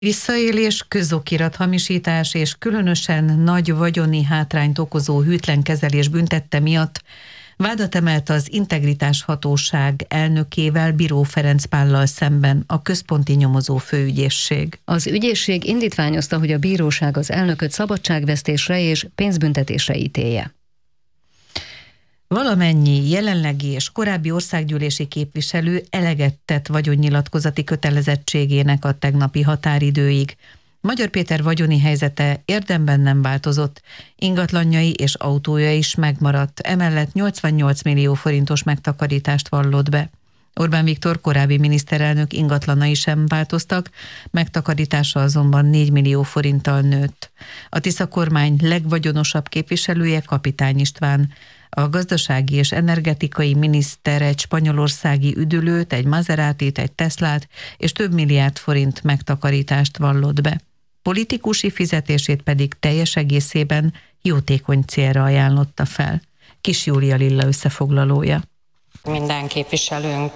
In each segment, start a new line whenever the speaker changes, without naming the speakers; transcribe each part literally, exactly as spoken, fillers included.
Visszaélés, közokirat hamisítás és különösen nagy vagyoni hátrányt okozó hűtlen kezelés büntette miatt vádat emelt az Integritás Hatóság elnökével, Biró Ferenc Pállal szemben a Központi Nyomozó Főügyészség.
Az ügyészség indítványozta, hogy a bíróság az elnököt szabadságvesztésre és pénzbüntetésre ítélje.
Valamennyi jelenlegi és korábbi országgyűlési képviselő eleget tett vagyonnyilatkozati kötelezettségének a tegnapi határidőig. Magyar Péter vagyoni helyzete érdemben nem változott, ingatlanjai és autója is megmaradt, emellett nyolcvannyolc millió forintos megtakarítást vallott be. Orbán Viktor korábbi miniszterelnök ingatlanai sem változtak, megtakarítása azonban négy millió forinttal nőtt. A Tisza kormány legvagyonosabb képviselője Kapitány István. A gazdasági és energetikai miniszter egy spanyolországi üdülőt, egy Maseratit, egy Teslát és több milliárd forint megtakarítást vallott be. Politikusi fizetését pedig teljes egészében jótékony célra ajánlotta fel. Kis Júlia Lilla összefoglalója.
Minden képviselőnk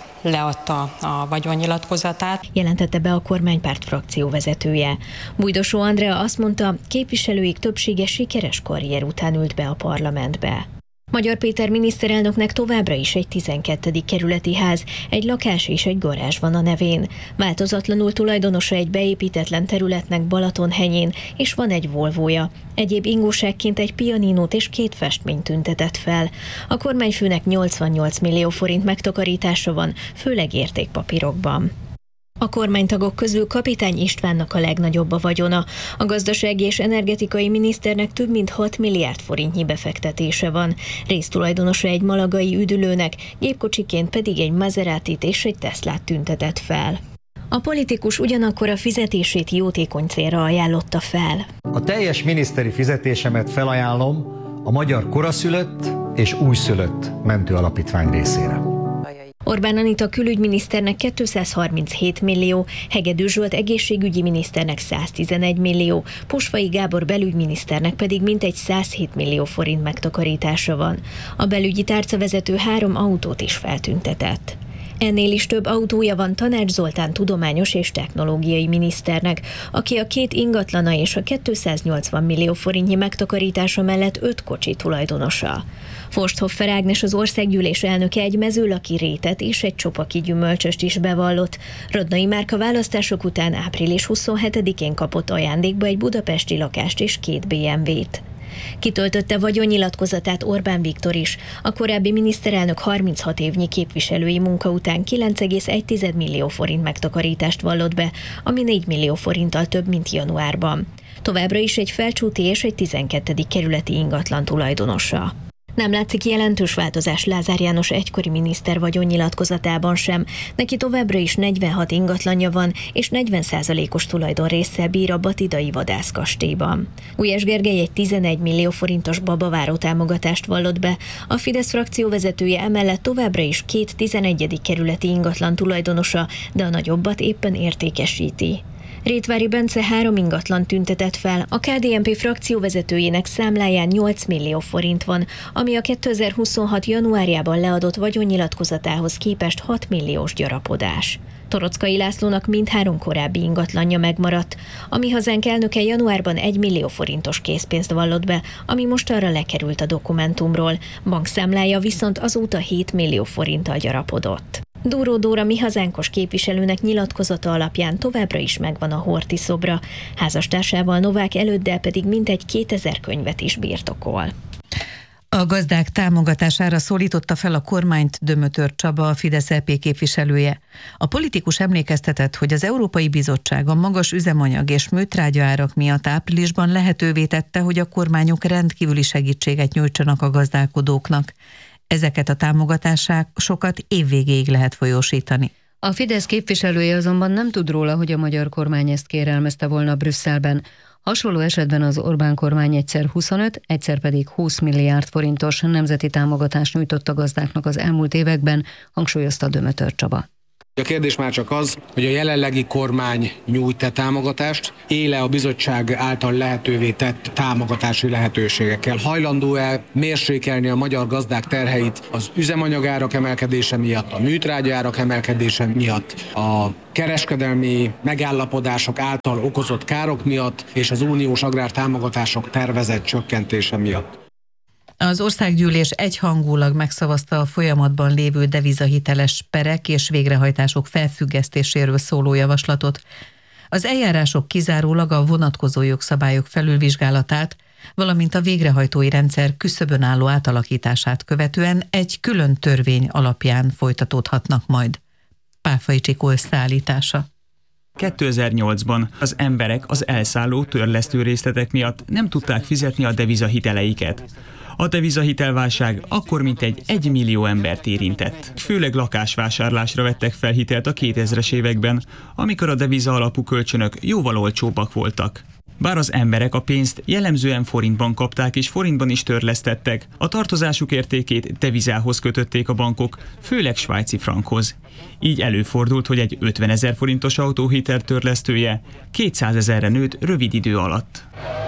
leadta a vagyonnyilatkozatát.
Jelentette be a kormánypárt frakció vezetője. Bújdosó Andrea azt mondta, képviselőik többsége sikeres karrier után ült be a parlamentbe. Magyar Péter miniszterelnöknek továbbra is egy tizenkettedik kerületi ház, egy lakás és egy garázs van a nevén. Változatlanul tulajdonosa egy beépítetlen területnek Balatonhenyén, és van egy Volvoja. Egyéb ingóságként egy pianinót és két festményt tüntetett fel. A kormányfőnek nyolcvannyolc millió forint megtakarítása van, főleg értékpapírokban. A kormánytagok közül Kapitány Istvánnak a legnagyobb a vagyona. A gazdasági és energetikai miniszternek több mint hat milliárd forintnyi befektetése van. Résztulajdonosa egy malagai üdülőnek, gépkocsiként pedig egy Maseratit és egy Teslát tüntetett fel. A politikus ugyanakkor a fizetését jótékony célra ajánlotta fel.
A teljes miniszteri fizetésemet felajánlom a Magyar Koraszülött és Újszülött Mentő Alapítvány részére.
Orbán Anita külügyminiszternek kétszázharminchét millió, Hegedű Zsolt egészségügyi miniszternek száztizenegy millió, Posvai Gábor belügyminiszternek pedig mintegy százhét millió forint megtakarítása van. A belügyi tárcavezető három autót is feltüntetett. Ennél is több autója van Tanács Zoltán tudományos és technológiai miniszternek, aki a két ingatlana és a kétszáznyolcvan millió forintnyi megtakarítása mellett öt kocsi tulajdonosa. Forsthoffer Ágnes az országgyűlés elnöke egy mezőlaki rétet és egy csopaki gyümölcsöst is bevallott. Radnai Márka választások után április huszonhetedikén kapott ajándékba egy budapesti lakást és két bé em vét. Kitöltötte vagyonnyilatkozatát Orbán Viktor is. A korábbi miniszterelnök harminchat évnyi képviselői munka után kilenc egész egy millió forint megtakarítást vallott be, ami négy millió forinttal több, mint januárban. Továbbra is egy Felcsúti és egy tizenkettedik kerületi ingatlan tulajdonosa. Nem látszik jelentős változás Lázár János egykori miniszter vagyonnyilatkozatában sem. Neki továbbra is negyvenhat ingatlanja van, és negyven százalékos tulajdonrésszel bír a batidai vadászkastélyban. Gulyás Gergely egy tizenegy millió forintos babaváró támogatást vallott be. A Fidesz frakció vezetője emellett továbbra is két tizenegyedik kerületi ingatlan tulajdonosa, de a nagyobbat éppen értékesíti. Rétvári Bence három ingatlan tüntetett fel, a ká dé en pé frakcióvezetőjének számláján nyolc millió forint van, ami a kétezer-huszonhat januárjában leadott vagyonnyilatkozatához képest hat milliós gyarapodás. Toroczkai Lászlónak mindhárom korábbi ingatlanja megmaradt. A Mi Hazánk elnöke januárban egy millió forintos készpénzt vallott be, ami mostanra lekerült a dokumentumról. Bankszámlája viszont azóta hét millió forinttal gyarapodott. Dóró Dóra Mi Hazánkos képviselőnek nyilatkozata alapján továbbra is megvan a Horthy szobra, házastársával Novák előddel pedig mintegy kétezer könyvet is birtokol.
A gazdák támogatására szólította fel a kormányt Dömötör Csaba, a Fidesz é pé képviselője. A politikus emlékeztetett, hogy az Európai Bizottság a magas üzemanyag és műtrágyaárak miatt áprilisban lehetővé tette, hogy a kormányok rendkívüli segítséget nyújtsanak a gazdálkodóknak. Ezeket a támogatásokat évvégéig lehet folyósítani.
A Fidesz képviselője azonban nem tud róla, hogy a magyar kormány ezt kérelmezte volna Brüsszelben. Hasonló esetben az Orbán kormány egyszer huszonöt, egyszer pedig húsz milliárd forintos nemzeti támogatást nyújtott a gazdáknak az elmúlt években, hangsúlyozta Dömötör Csaba.
A kérdés már csak az, hogy a jelenlegi kormány nyújt-e támogatást, éle a bizottság által lehetővé tett támogatási lehetőségekkel. Hajlandó-e mérsékelni a magyar gazdák terheit az üzemanyagárak emelkedése miatt, a műtrágyárak emelkedése miatt, a kereskedelmi megállapodások által okozott károk miatt és az uniós agrártámogatások tervezett csökkentése miatt.
Az országgyűlés egyhangulag megszavazta a folyamatban lévő devizahiteles perek és végrehajtások felfüggesztéséről szóló javaslatot. Az eljárások kizárólag a vonatkozó jogszabályok felülvizsgálatát, valamint a végrehajtói rendszer küszöbön álló átalakítását követően egy külön törvény alapján folytatódhatnak majd. Páfai Csikó összeállítása.
kétezer-nyolcban az emberek az elszálló törlesztő részletek miatt nem tudták fizetni a devizahiteleiket. A devizahitelválság akkor mintegy egy millió embert érintett. Főleg lakásvásárlásra vettek fel hitelt a kétezres években, amikor a deviza alapú kölcsönök jóval olcsóbbak voltak. Bár az emberek a pénzt jellemzően forintban kapták és forintban is törlesztettek, a tartozásuk értékét devizához kötötték a bankok, főleg svájci frankhoz. Így előfordult, hogy egy ötvenezer forintos autóhitel törlesztője kétszázezerre nőtt rövid idő alatt.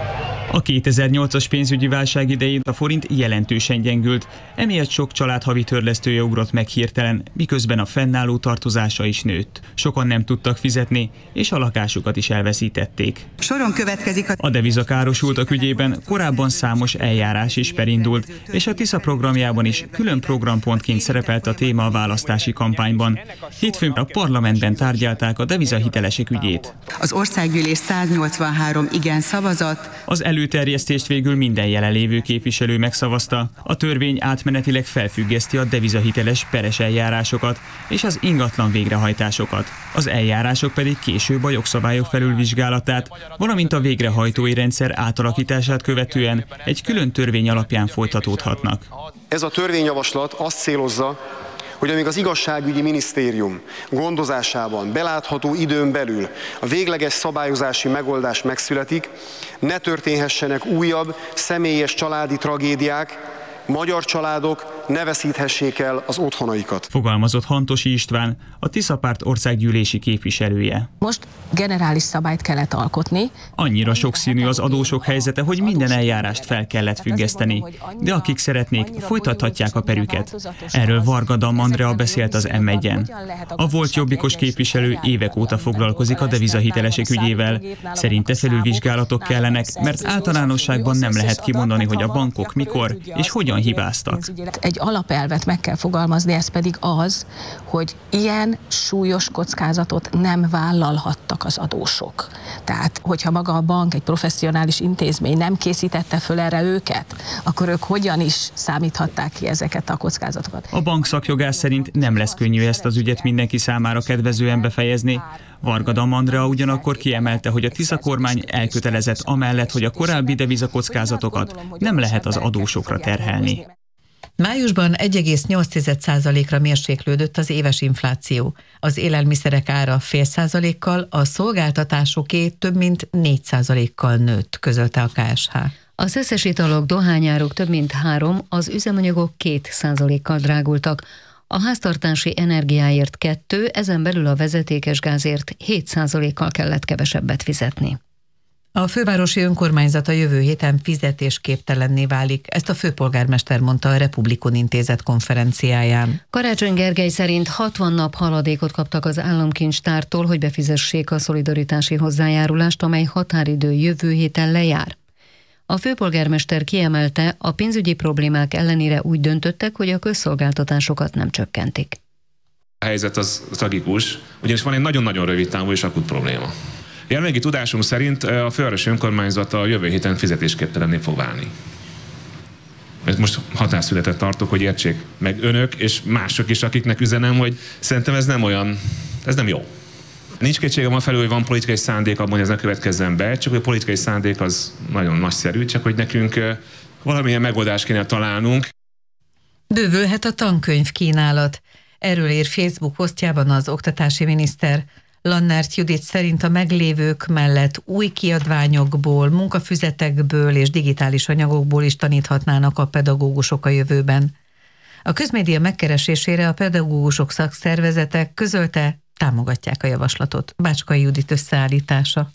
A kétezer-nyolcas pénzügyi válság idején a forint jelentősen gyengült, emiatt sok család havi törlesztője ugrott meg hirtelen, miközben a fennálló tartozása is nőtt. Sokan nem tudtak fizetni, és a lakásukat is elveszítették.
Soron következik a...
A devizakárosultak ügyében korábban számos eljárás is perindult, és a Tisza programjában is külön programpontként szerepelt a téma a választási kampányban. Hétfőn a parlamentben tárgyalták a devizahitelesek ügyét.
Az országgyűlés száznyolcvanhárom igen szavazat.
Az előterjesztést végül minden jelenlévő képviselő megszavazta. A törvény átmenetileg felfüggeszti a devizahiteles peres eljárásokat és az ingatlan végrehajtásokat. Az eljárások pedig később a jogszabályok felülvizsgálatát, valamint a végrehajtói rendszer átalakítását követően egy külön törvény alapján folytatódhatnak.
Ez a törvényjavaslat azt célozza, hogy amíg az igazságügyi minisztérium gondozásában belátható időn belül a végleges szabályozási megoldás megszületik, ne történhessenek újabb személyes családi tragédiák, magyar családok ne veszíthessék el az otthonaikat.
Fogalmazott Hantosi István, a Tisza párt országgyűlési képviselője.
Most generális szabályt kellett alkotni.
Annyira sokszínű az adósok helyzete, hogy minden eljárást fel kellett függeszteni. De akik szeretnék, folytathatják a perüket. Erről Varga Damm Andrea beszélt az em egyen. A volt jobbikos képviselő évek óta foglalkozik a devizahitelesek ügyével. Szerinte felülvizsgálatok kellenek, mert általánosságban nem lehet kimondani, hogy a bankok mikor és hogyan hibáztak.
Egy alapelvet meg kell fogalmazni, ez pedig az, hogy ilyen súlyos kockázatot nem vállalhattak az adósok. Tehát, hogyha maga a bank, egy professzionális intézmény nem készítette föl erre őket, akkor ők hogyan is számíthatták ki ezeket a kockázatokat.
A bank szakjogász szerint nem lesz könnyű ezt az ügyet mindenki számára kedvezően befejezni. Varga Damm Andrea ugyanakkor kiemelte, hogy a Tisza kormány elkötelezett amellett, hogy a korábbi devizakockázatokat nem lehet az adósokra terhelni.
Májusban egy egész nyolc százalékra mérséklődött az éves infláció. Az élelmiszerek ára fél százalékkal, a szolgáltatásoké több mint négy százalékkal nőtt, közölte a ká es há.
A szeszes italok, dohányáruk több mint három, az üzemanyagok két százalékkal drágultak. A háztartási energiáért kettő, ezen belül a vezetékes gázért hét százalékkal kellett kevesebbet fizetni.
A fővárosi önkormányzat a jövő héten fizetésképtelenné válik, ezt a főpolgármester mondta a Republikon Intézet konferenciáján.
Karácsony Gergely szerint hatvan nap haladékot kaptak az államkincstártól, hogy befizessék a szolidaritási hozzájárulást, amely határidő jövő héten lejár. A főpolgármester kiemelte, a pénzügyi problémák ellenére úgy döntöttek, hogy a közszolgáltatásokat nem csökkentik.
A helyzet az tragikus, ugyanis van egy nagyon-nagyon rövid távú és akut probléma. Jelenlegi tudásunk szerint a fővárosi önkormányzat a jövő héten fizetésképtelenné fog válni. Ezt most határszületet tartok, hogy értsék meg önök és mások is, akiknek üzenem, hogy szerintem ez nem olyan, ez nem jó. Nincs kétségem a felül, hogy van politikai szándék abban, hogy ez ne következzen be, csak hogy a politikai szándék az nagyon nagyszerű, csak hogy nekünk valamilyen megoldást kéne találnunk.
Bővülhet a tankönyv kínálat. Erről ír Facebook posztjában az oktatási miniszter. Lannert Judit szerint a meglévők mellett új kiadványokból, munkafüzetekből és digitális anyagokból is taníthatnának a pedagógusok a jövőben. A közmédia megkeresésére a pedagógusok szakszervezete közölte, támogatják a javaslatot. Bácskai Judit összeállítása.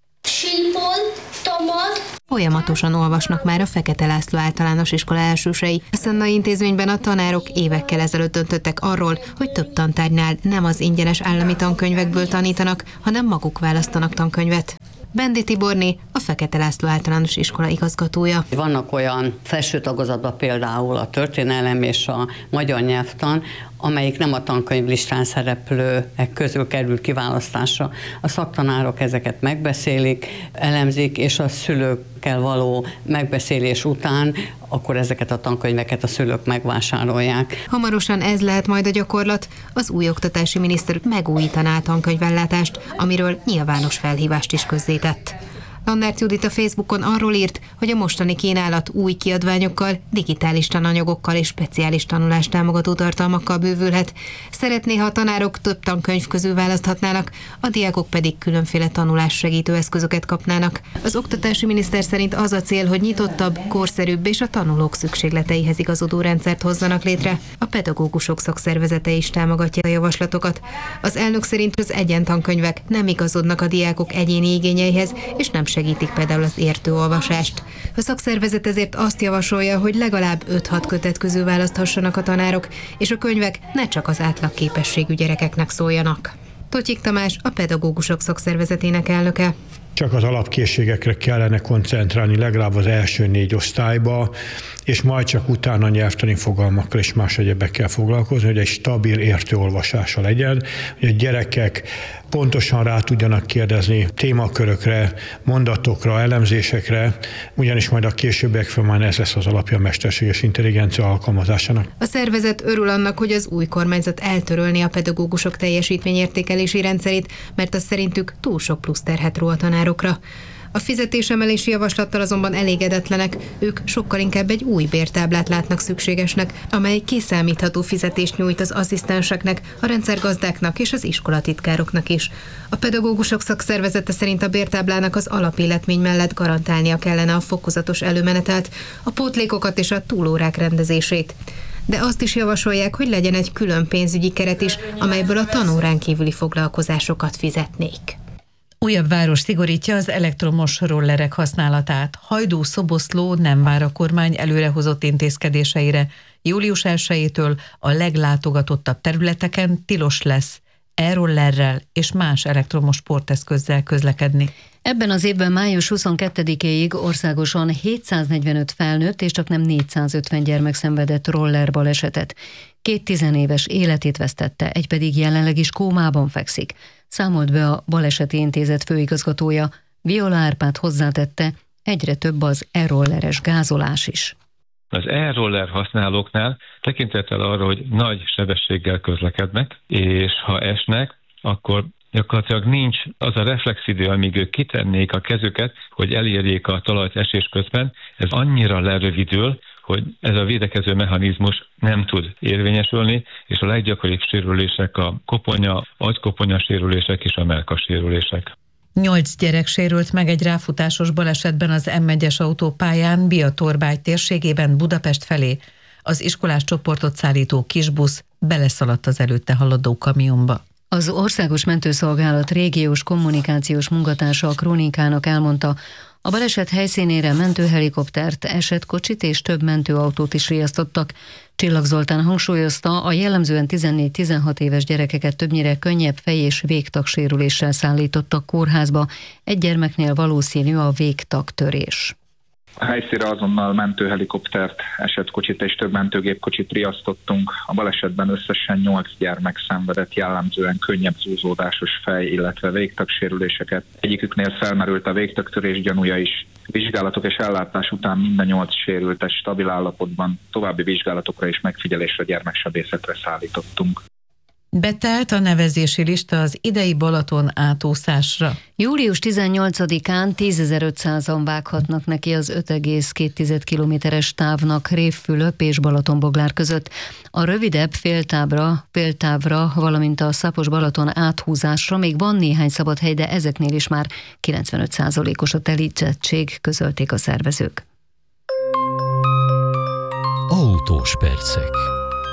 Sípon, tomat.
Folyamatosan olvasnak már a Fekete László általános iskola elsősei. A Szannai intézményben a tanárok évekkel ezelőtt döntöttek arról, hogy több tantárgynál nem az ingyenes állami tankönyvekből tanítanak, hanem maguk választanak tankönyvet. Bendi Tiborné, a Fekete László általános iskola igazgatója.
Vannak olyan felső tagozatban például a történelem és a magyar nyelvtan, amelyik nem a tankönyvlistán szereplőek közül kerül kiválasztásra. A szaktanárok ezeket megbeszélik, elemzik, és a szülőkkel való megbeszélés után akkor ezeket a tankönyveket a szülők megvásárolják.
Hamarosan ez lehet majd a gyakorlat. Az új oktatási miniszter megújítaná a tankönyvellátást, amiről nyilvános felhívást is közzétett. Landert Judit a Facebookon arról írt, hogy a mostani kínálat új kiadványokkal, digitális tananyagokkal és speciális tanulást támogató tartalmakkal bővülhet. Szeretné, ha a tanárok több tankönyv közül választhatnának, a diákok pedig különféle tanulás segítő eszközöket kapnának. Az oktatási miniszter szerint az a cél, hogy nyitottabb, korszerűbb és a tanulók szükségleteihez igazodó rendszert hozzanak létre. A pedagógusok szakszervezete is támogatja a javaslatokat. Az elnök szerint az egyentankönyvek nem igazodnak a diákok egyéni igényeihez, és nem segítik például az értő olvasást. A szakszervezet ezért azt javasolja, hogy legalább öt-hat kötet közül választhassanak a tanárok, és a könyvek ne csak az átlagképességű gyerekeknek szóljanak. Totyik Tamás, a pedagógusok szakszervezetének elnöke.
Csak az alapkészségekre kellene koncentrálni legalább az első négy osztályba, és majd csak utána nyelvtani fogalmakkal és más egyebekkel foglalkozni, hogy egy stabil értőolvasása legyen, hogy a gyerekek pontosan rá tudjanak kérdezni témakörökre, mondatokra, elemzésekre, ugyanis majd a későbbiekben már ez lesz az alapja a mesterséges intelligencia alkalmazásának.
A szervezet örül annak, hogy az új kormányzat eltörölni a pedagógusok teljesítményértékelési rendszerét, mert az szerintük túl sok plusz terhet ró a tanárokra. A fizetésemelési javaslattal azonban elégedetlenek, ők sokkal inkább egy új bértáblát látnak szükségesnek, amely kiszámítható fizetést nyújt az asszisztenseknek, a rendszergazdáknak és az iskolatitkároknak is. A pedagógusok szakszervezete szerint a bértáblának az alapilletmény mellett garantálnia kellene a fokozatos előmenetelt, a pótlékokat és a túlórák rendezését. De azt is javasolják, hogy legyen egy külön pénzügyi keret is, amelyből a tanórán kívüli foglalkozásokat fizetnék.
Újabb város szigorítja az elektromos rollerek használatát. Hajdú-Szoboszló nem vár a kormány előrehozott intézkedéseire. július elsejétől a leglátogatottabb területeken tilos lesz e-rollerrel és más elektromos sporteszközzel közlekedni.
Ebben az évben május huszonkettedikéig országosan hétszáznegyvenöt felnőtt és csak nem négyszázötven gyermek szenvedett roller balesetet. Két tizenéves életét vesztette, egy pedig jelenleg is kómában fekszik. Számolt be a Baleseti Intézet főigazgatója. Viola Árpád hozzátette, egyre több az e-rolleres gázolás is.
Az e-roller használóknál tekintettel arra, hogy nagy sebességgel közlekednek, és ha esnek, akkor gyakorlatilag nincs az a reflexidő, amíg ők kitennék a kezüket, hogy elérjék a talajt esés közben. Ez annyira lerövidül, hogy ez a védekező mechanizmus nem tud érvényesülni, és a leggyakoribb sérülések a koponya, agykoponya sérülések és a mellkas sérülések.
Nyolc gyerek sérült meg egy ráfutásos balesetben az em egyes autópályán Biatorbágy térségében Budapest felé. Az iskolás csoportot szállító kisbusz beleszaladt az előtte haladó kamionba.
Az Országos Mentőszolgálat régiós kommunikációs munkatársa a Krónikának elmondta, a baleset helyszínére mentőhelikoptert, esetkocsit és több mentőautót is riasztottak. Csillag Zoltán hangsúlyozta, a jellemzően tizennégy-tizenhat éves gyerekeket többnyire könnyebb fej- és végtagsérüléssel szállítottak kórházba, egy gyermeknél valószínű a végtagtörés.
A helyszínre azonnal mentőhelikoptert, esetkocsit és több mentőgépkocsit riasztottunk. A balesetben összesen nyolc gyermek szenvedett jellemzően könnyebb zúzódásos fej, illetve végtagsérüléseket. Egyiküknél felmerült a végtagtörés gyanúja is. Vizsgálatok és ellátás után mind a nyolc sérültet stabil állapotban, további vizsgálatokra és megfigyelésre gyermeksebészetre szállítottunk.
Betelt a nevezési lista az idei Balaton átúszásra.
július tizennyolcadikán tízezer-ötszázan vághatnak neki az öt egész két kilométeres távnak Révfülöp és Balatonboglár között. A rövidebb féltávra, féltávra, valamint a Szapos Balaton áthúzásra még van néhány szabad hely, de ezeknél is már kilencvenöt százalékos a telítsettség, közölték a szervezők.
Autós percek.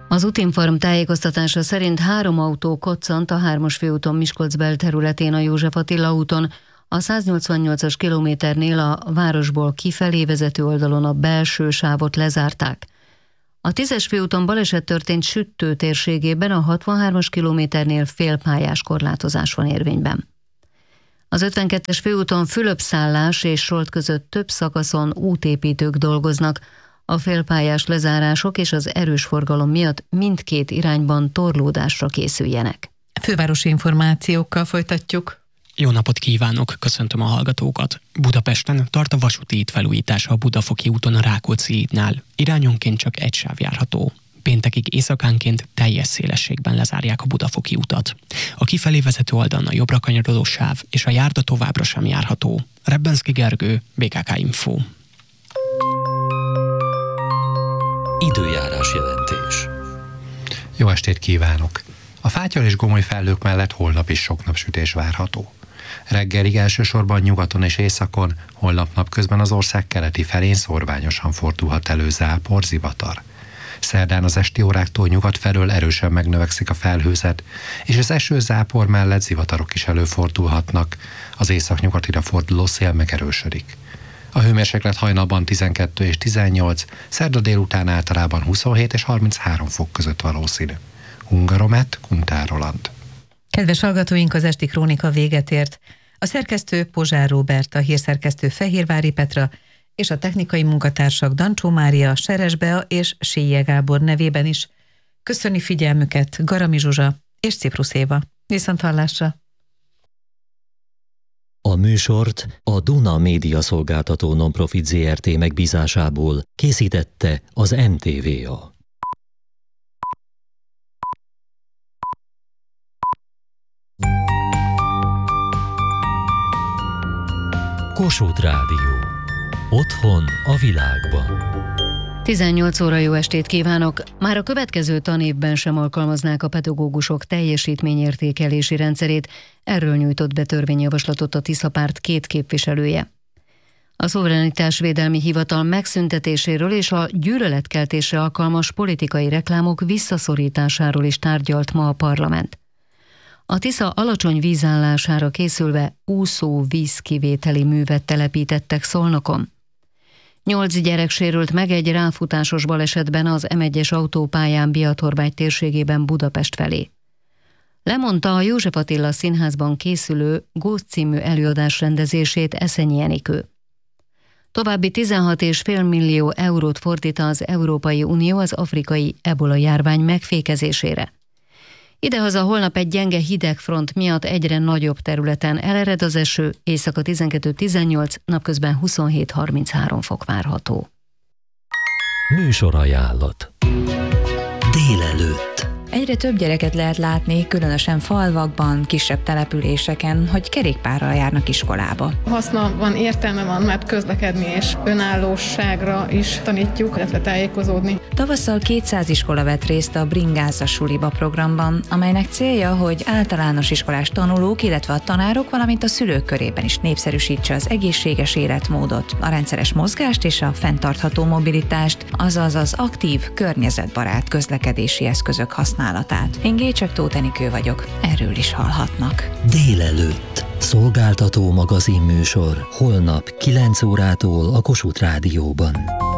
Az Utinform tájékoztatása szerint három autó koccant a hármas főúton Miskolc belterületén a József Attila úton, a száznyolcvannyolcas kilométernél a városból kifelé vezető oldalon a belső sávot lezárták. A tízes főúton baleset történt Süttő térségében, a hatvanhármas kilométernél félpályás korlátozás van érvényben. Az ötvenkettes főúton Fülöp-szállás és Solt között több szakaszon útépítők dolgoznak, a félpályás lezárások és az erős forgalom miatt mindkét irányban torlódásra készüljenek.
Fővárosi információkkal folytatjuk.
Jó napot kívánok, köszöntöm a hallgatókat. Budapesten tart a vasúti híd felújítása a Budafoki úton a Rákóczi hídnál. Irányonként csak egy sáv járható. Péntekig éjszakánként teljes szélességben lezárják a Budafoki utat. A kifelé vezető oldalon a jobbra kanyarodó sáv és a járda továbbra sem járható. Rebbenszky Gergő, bé ká ká Info.
Időjárás jelentés.
Jó estét kívánok! A fátyol és gomoly felhők mellett holnap is sok napsütés várható. Reggelig elsősorban nyugaton és északon, holnap napközben az ország keleti felén szórványosan fordulhat elő zápor, zivatar. Szerdán az esti óráktól nyugat felől erősen megnövekszik a felhőzet, és az eső zápor mellett zivatarok is előfordulhatnak, az északnyugatira forduló szél megerősödik. A hőmérséklet hajnalban tizenkettő és tizennyolc, szerda délután általában huszonhét és harminchárom fok között valószínű. Hungaromet, Kuntár Roland.
Kedves hallgatóink, az esti krónika véget ért. A szerkesztő Pozsár Róbert, a hírszerkesztő Fehérvári Petra és a technikai munkatársak Dancsó Mária, Seres Bea és Sélye Gábor nevében is köszöni figyelmüket Garami Zsuzsa és Ciprus Éva. Viszonthallásra!
A műsort a Duna Média Szolgáltató Nonprofit zé er té megbízásából készítette az em té vé á. Kossuth Rádió. Otthon a világban.
tizennyolc óra, jó estét kívánok! Már a következő tanévben sem alkalmaznák a pedagógusok teljesítményértékelési rendszerét, erről nyújtott be törvényjavaslatot a Tisza párt két képviselője. A szuverenitásvédelmi hivatal megszüntetéséről és a gyűlöletkeltésre alkalmas politikai reklámok visszaszorításáról is tárgyalt ma a parlament. A Tisza alacsony vízállására készülve úszó vízkivételi művet telepítettek Szolnokon. Nyolc gyerek sérült meg egy ráfutásos balesetben az em egyes autópályán Biatorbágy térségében Budapest felé. Lemondta a József Attila Színházban készülő Góz című előadás rendezését Eszenyi Enikő. További tizenhat egész öt millió eurót fordít az Európai Unió az afrikai ebola járvány megfékezésére. Idehaza holnap egy gyenge hidegfront miatt egyre nagyobb területen elered az eső, éjszaka tizenkettő tizennyolc, napközben huszonhét harminchárom fok várható.
Műsorajánlat. Délelőtt.
Egyre több gyereket lehet látni, különösen falvakban, kisebb településeken, hogy kerékpárral járnak iskolába.
Haszna van, értelme van, mert közlekedni és önállóságra is tanítjuk, illetve tájékozódni.
Tavasszal kétszáz iskola vett részt a Bringázza suliba programban, amelynek célja, hogy általános iskolás tanulók, illetve a tanárok, valamint a szülők körében is népszerűsítse az egészséges életmódot, a rendszeres mozgást és a fenntartható mobilitást, azaz az aktív, környezetbarát közlekedési eszközök használatát. Én Gécsek Tóth Enikő vagyok, erről is hallhatnak.
Délelőtt. Szolgáltató magazin műsor holnap kilenc órától a Kossuth Rádióban.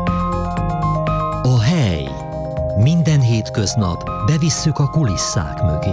A hely. Minden hétköznap bevisszük a kulisszák mögé.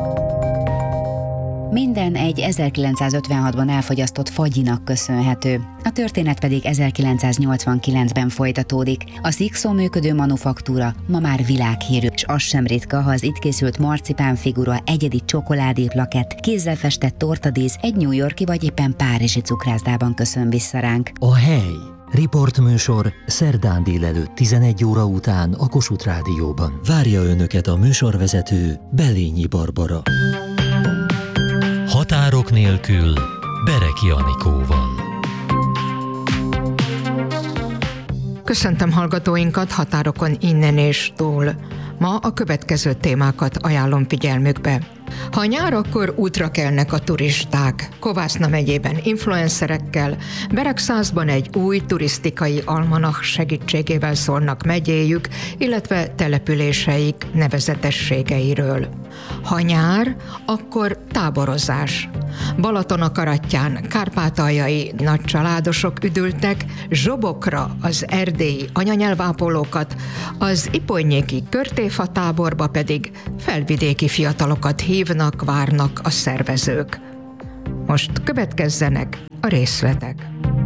Minden egy ezerkilencszázötvenhatban elfogyasztott fagyinak köszönhető, a történet pedig ezerkilencszáznyolcvankilencben folytatódik. A Szikszón működő manufaktúra ma már világhírű, és az sem ritka, ha az itt készült marcipánfigura, egyedi csokoládéplakett, kézzel festett tortadísz egy New Yorki vagy éppen párizsi cukrászdában köszön vissza ránk.
A hely. Riportműsor szerdán délelőtt tizenegy óra után a Kossuth Rádióban. Várja önöket a műsorvezető Belényi Barbara. Határok nélkül Bereki Anikóval.
Köszöntöm hallgatóinkat határokon innen és túl. Ma a következő témákat ajánlom figyelmükbe. Ha nyár, akkor útra kelnek a turisták. Kovászna megyében influencerekkel, Beregszászban egy új turisztikai almanach segítségével szólnak megyéjük, illetve településeik nevezetességeiről. Ha nyár, akkor táborozás. Balatonakarattyán kárpátaljai nagycsaládosok üdültek, Zsobokra az erdélyi anyanyelvápolókat, az iponyéki körtéfa táborba pedig felvidéki fiatalokat hívnak, várnak a szervezők. Most következzenek a részletek.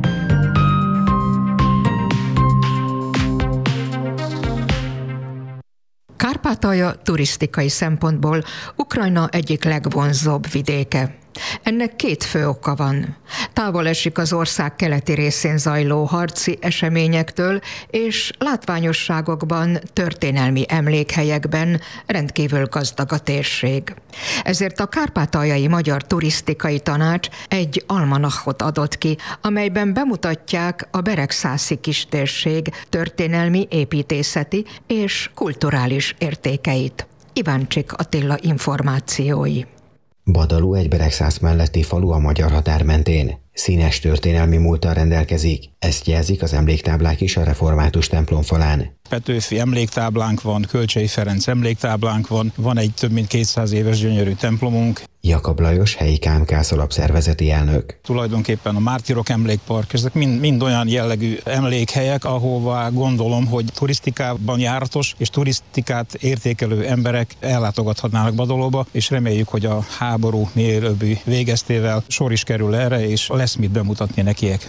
Kárpátalja turisztikai szempontból Ukrajna egyik legvonzóbb vidéke. Ennek két fő oka van. Távol esik az ország keleti részén zajló harci eseményektől, és látványosságokban, történelmi emlékhelyekben rendkívül gazdag a térség. Ezért a Kárpátaljai Magyar Turisztikai Tanács egy almanachot adott ki, amelyben bemutatják a beregszászi kistérség történelmi, építészeti és kulturális értékeit. Iváncsik Attila információi.
Badaló egy Beregszász melletti falu a magyar határ mentén. Színes történelmi múlttal rendelkezik, ezt jelzik az emléktáblák is a református templom falán.
Petőfi emléktáblánk van, Kölcsey Ferenc emléktáblánk van, van egy több mint kétszáz éves gyönyörű templomunk.
Jakab Lajos, helyi ká em ká alapszervezeti elnök.
Tulajdonképpen a Mártírok emlékpark, ezek mind, mind olyan jellegű emlékhelyek, ahová gondolom, hogy turisztikában járatos és turisztikát értékelő emberek ellátogathatnának Badalóba, és reméljük, hogy a háború mielőbbi végeztével sor is kerül erre, és lesz mit bemutatni nekiek.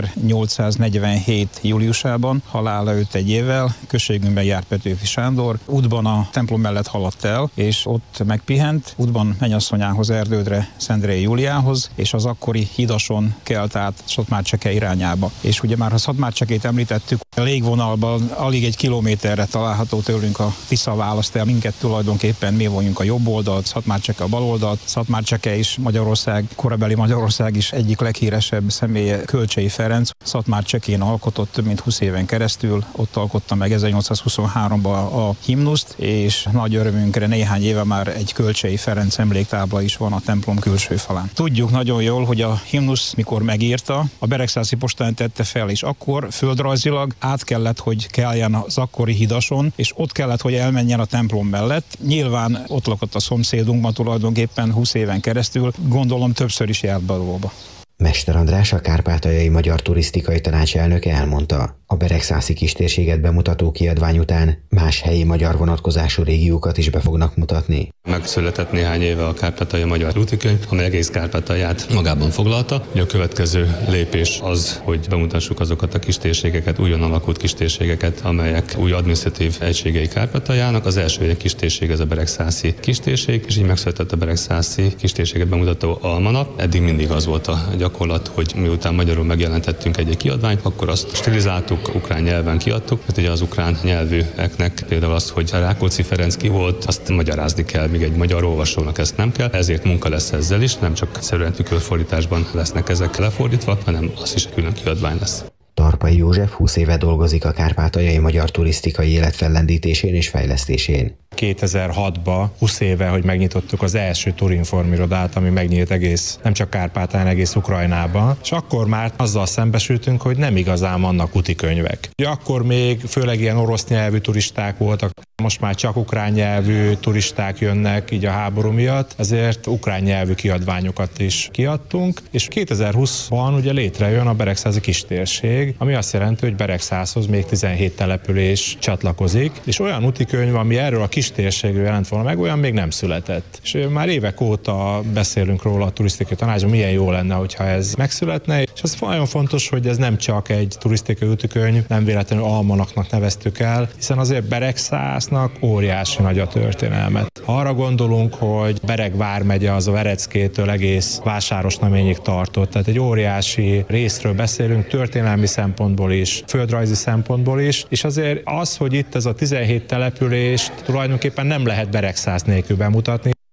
ezernyolcszáznegyvenhét júliusában, halála előtt egy évvel, községünkben járt Petőfi Sándor, útban a templom mellett haladt el, és ott megpihent, útban mennyasszonyához, Erdődre, Szendrei Júliához, és az akkori hidason kelt át Szatmárcseke irányába. És ugye már ha Szatmárcsekét említettük, a légvonalban alig egy kilométerre található tőlünk a Tisza választ el minket tulajdonképpen, mi vagyunk a jobb oldalt, Szatmárcseke a bal oldalt. Szatmárcseke is Magyarország, korabeli Magyarország is egyik leghíresebb személye Kölcsey Ferenc. Szatmárcsekén alkotott több mint húsz éven keresztül, ott alkotta meg ezernyolcszázhuszonháromban a himnuszt, és nagy örömünkre néhány éve már egy Kölcsey Ferenc emléktábla is van a templom külső falán. Tudjuk nagyon jól, hogy a himnusz mikor megírta, a beregszászi postán tette fel, és akkor földrajzilag át kellett, hogy keljen az akkori hidason, és ott kellett, hogy elmenjen a templom mellett. Nyilván ott lakott a szomszédunkban tulajdonképpen húsz éven keresztül, gondolom többször is járt Badalóba.
Mester András, a Kárpátaljai Magyar Turisztikai Tanács elnöke elmondta, a beregszászi kistérséget bemutató kiadvány után más helyi magyar vonatkozású régiókat is be fognak mutatni.
Megszületett néhány éve a Kárpátaljai Magyar Útikönyv, amely egész Kárpátalját magában foglalta. A következő lépés az, hogy bemutassuk azokat a kistérségeket, újon alakult kistérségeket, amelyek új adminisztratív egységei Kárpátaljának. Az első egy kistérség, ez a beregszászi kistérség, és így megszületett a beregszászi kistérséget bemutató almanach. Eddig mindig az volt a gyakorlat, hogy miután magyarul megjelentettünk egy kiadványt, akkor azt stilizáltuk, ukrán nyelven kiadtuk, mert ugye az ukrán nyelvűeknek például az, hogy Rákóczi Ferenc ki volt, azt magyarázni kell, míg egy magyar olvasónak ezt nem kell, ezért munka lesz ezzel is, nem csak egyszerűen tükörfordításban lesznek ezek lefordítva, hanem az is egy külön kiadvány lesz.
Tarpai József húsz éve dolgozik a Kárpátaljai magyar turisztikai élet fellendítésén és fejlesztésén.
kétezer-hatban, húsz éve, hogy megnyitottuk az első Turinform irodát, ami megnyílt egész, nem csak Kárpátán, egész Ukrajnában, és akkor már azzal szembesültünk, hogy nem igazán vannak útikönyvek. Akkor még főleg ilyen orosz nyelvű turisták voltak, most már csak ukrán nyelvű turisták jönnek így a háború miatt, ezért ukrán nyelvű kiadványokat is kiadtunk, és kétezer-húszban ugye létrejön a beregszászi kistérség, ami azt jelenti, hogy Beregszászhoz még tizenhét település csatlakozik, és olyan útikönyv, ami erről a kistérségről jelent volna meg, olyan még nem született. És már évek óta beszélünk róla a turisztikai tanácsban, milyen jó lenne, hogyha ez megszületne, és ez nagyon fontos, hogy ez nem csak egy turisztikai útikönyv, nem véletlenül almanachnak neveztük el, hiszen azért Beregszásznak óriási nagy a történelmet. Ha arra gondolunk, hogy Bereg vármegye az a Vereckétől egész Vásárosnaményig tartott, tehát egy óriási részről beszélünk, történelmi szempontból is, földrajzi szempontból is, és azért az, hogy itt ez a tizenhét települést tulajdonképpen nem lehet Beregszász nélkül bemutatni.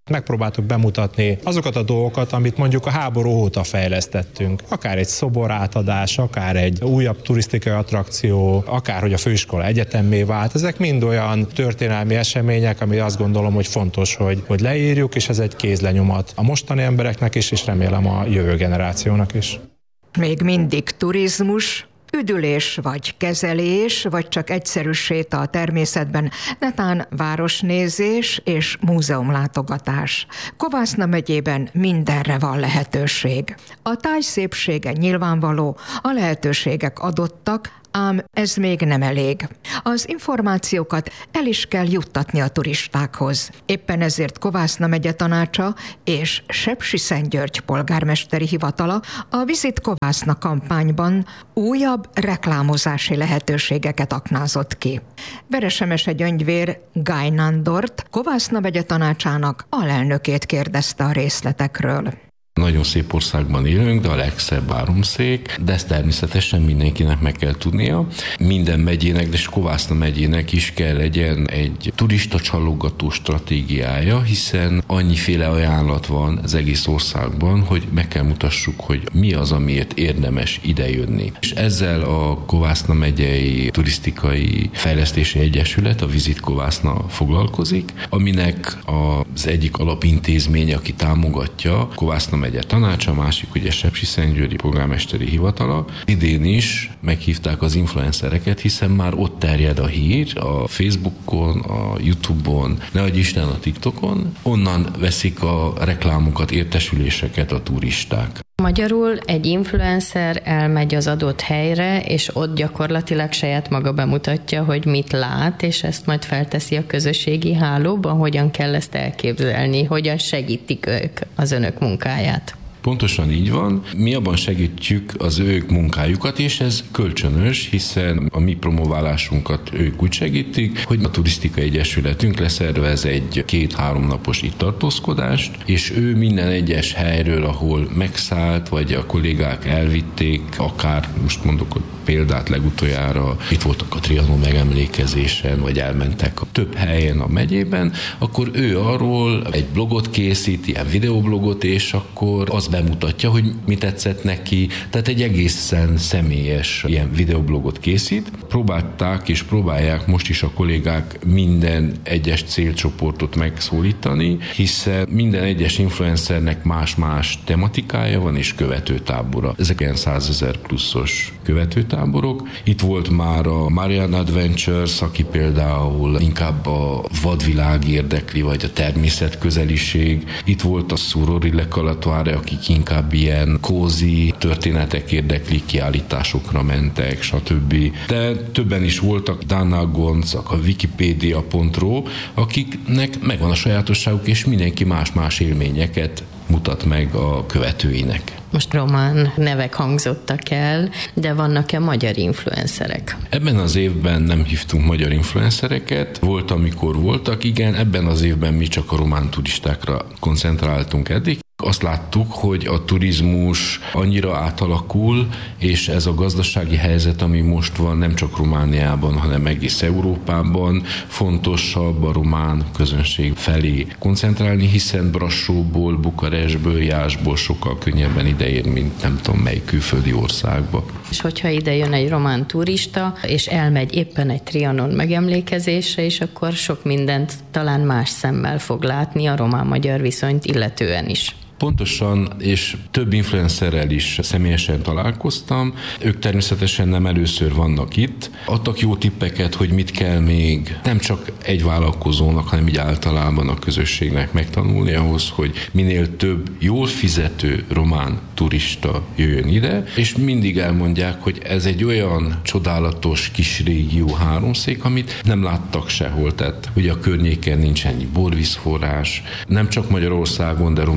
Megpróbáltuk bemutatni azokat a dolgokat, amit mondjuk a háború óta fejlesztettünk. Akár egy szobor átadás, akár egy újabb turisztikai attrakció, akár hogy a főiskola egyetemmé vált. Ezek mind olyan történelmi események, ami azt gondolom, hogy fontos, hogy, hogy leírjuk, és ez egy kézlenyomat a mostani embereknek is, és remélem a jövő generációnak is.
Még mindig turizmus, üdülés vagy kezelés, vagy csak egyszerű séta a természetben, netán városnézés és múzeumlátogatás. Kovászna megyében mindenre van lehetőség. A táj szépsége nyilvánvaló, a lehetőségek adottak, ám ez még nem elég. Az információkat el is kell juttatni a turistákhoz. Éppen ezért Kovászna megye tanácsa és Sepsiszentgyörgy polgármesteri hivatala a Visit Kovászna kampányban újabb reklámozási lehetőségeket aknázott ki. Veresemese Gyöngyvér Gály Nándort, Kovászna megye tanácsának alelnökét kérdezte a részletekről.
Nagyon szép országban élünk, de a legszebb háromszék, de ezt természetesen mindenkinek meg kell tudnia. Minden megyének, de Kovászna megyének is kell legyen egy turista csalogató stratégiája, hiszen annyiféle ajánlat van az egész országban, hogy meg kell mutassuk, hogy mi az, amiért érdemes idejönni. És ezzel a Kovászna megyei turisztikai fejlesztési egyesület, a Visit Kovászna foglalkozik, aminek az egyik alapintézménye, aki támogatja Kovászna megye tanácsa, másik ugye Sepsiszentgyörgyi polgármesteri hivatala. Idén is meghívták az influencereket, hiszen már ott terjed a hír a Facebookon, a YouTube-on, nehogy Isten a TikTokon. Onnan veszik a reklámokat, értesüléseket a turisták.
Magyarul egy influencer elmegy az adott helyre, és ott gyakorlatilag saját maga bemutatja, hogy mit lát, és ezt majd felteszi a közösségi hálóban, hogyan kell ezt elképzelni, hogyan segítik ők az önök munkáját.
Pontosan így van. Mi abban segítjük az ők munkájukat, és ez kölcsönös, hiszen a mi promoválásunkat ők úgy segítik, hogy a turisztikai egyesületünk leszervez egy két-három napos itt tartózkodást, és ő minden egyes helyről, ahol megszállt, vagy a kollégák elvitték, akár most mondok, hogy példát legutoljára itt voltak a Trianon megemlékezésen, vagy elmentek a több helyen a megyében, akkor ő arról egy blogot készít, ilyen videoblogot, és akkor az bemutatja, hogy mi tetszett neki, tehát egy egészen személyes ilyen videoblogot készít. Próbálták és próbálják most is a kollégák minden egyes célcsoportot megszólítani, hiszen minden egyes influencernek más-más tematikája van és követőtábora. Ezek ilyen százezer pluszos követőtáborok. Itt volt már a Marian Adventures, aki például inkább a vadvilág érdekli, vagy a természetközeliség. Itt volt a Surori Le Calatoire, akik inkább ilyen kózi történetek érdeklik, kiállításokra mentek, stb. De többen is voltak, Dana Gonc, a Wikipedia pont ro, akiknek megvan a sajátosságuk, és mindenki más-más élményeket mutat meg a követőinek.
Most román nevek hangzottak el, de vannak-e magyar influencerek?
Ebben az évben nem hívtunk magyar influencereket, volt, amikor voltak, igen, ebben az évben mi csak a román turistákra koncentráltunk eddig. Azt láttuk, hogy a turizmus annyira átalakul, és ez a gazdasági helyzet, ami most van nem csak Romániában, hanem egész Európában, fontosabb a román közönség felé koncentrálni, hiszen Brassóból, Bukarestből, Jászból sokkal könnyebben ideér, mint nem tudom mely külföldi országba.
És hogyha ide jön egy román turista, és elmegy éppen egy Trianon megemlékezésre, és akkor sok mindent talán más szemmel fog látni a román-magyar viszonyt illetően is.
Pontosan, és több influencerrel is személyesen találkoztam. Ők természetesen nem először vannak itt. Adtak jó tippeket, hogy mit kell még nem csak egy vállalkozónak, hanem így általában a közösségnek megtanulni ahhoz, hogy minél több jól fizető román turista jöjjön ide, és mindig elmondják, hogy ez egy olyan csodálatos kis régió háromszék, amit nem láttak sehol, tehát hogy a környéken nincs ennyi borvízforrás, nem csak Magyarországon, de Romániában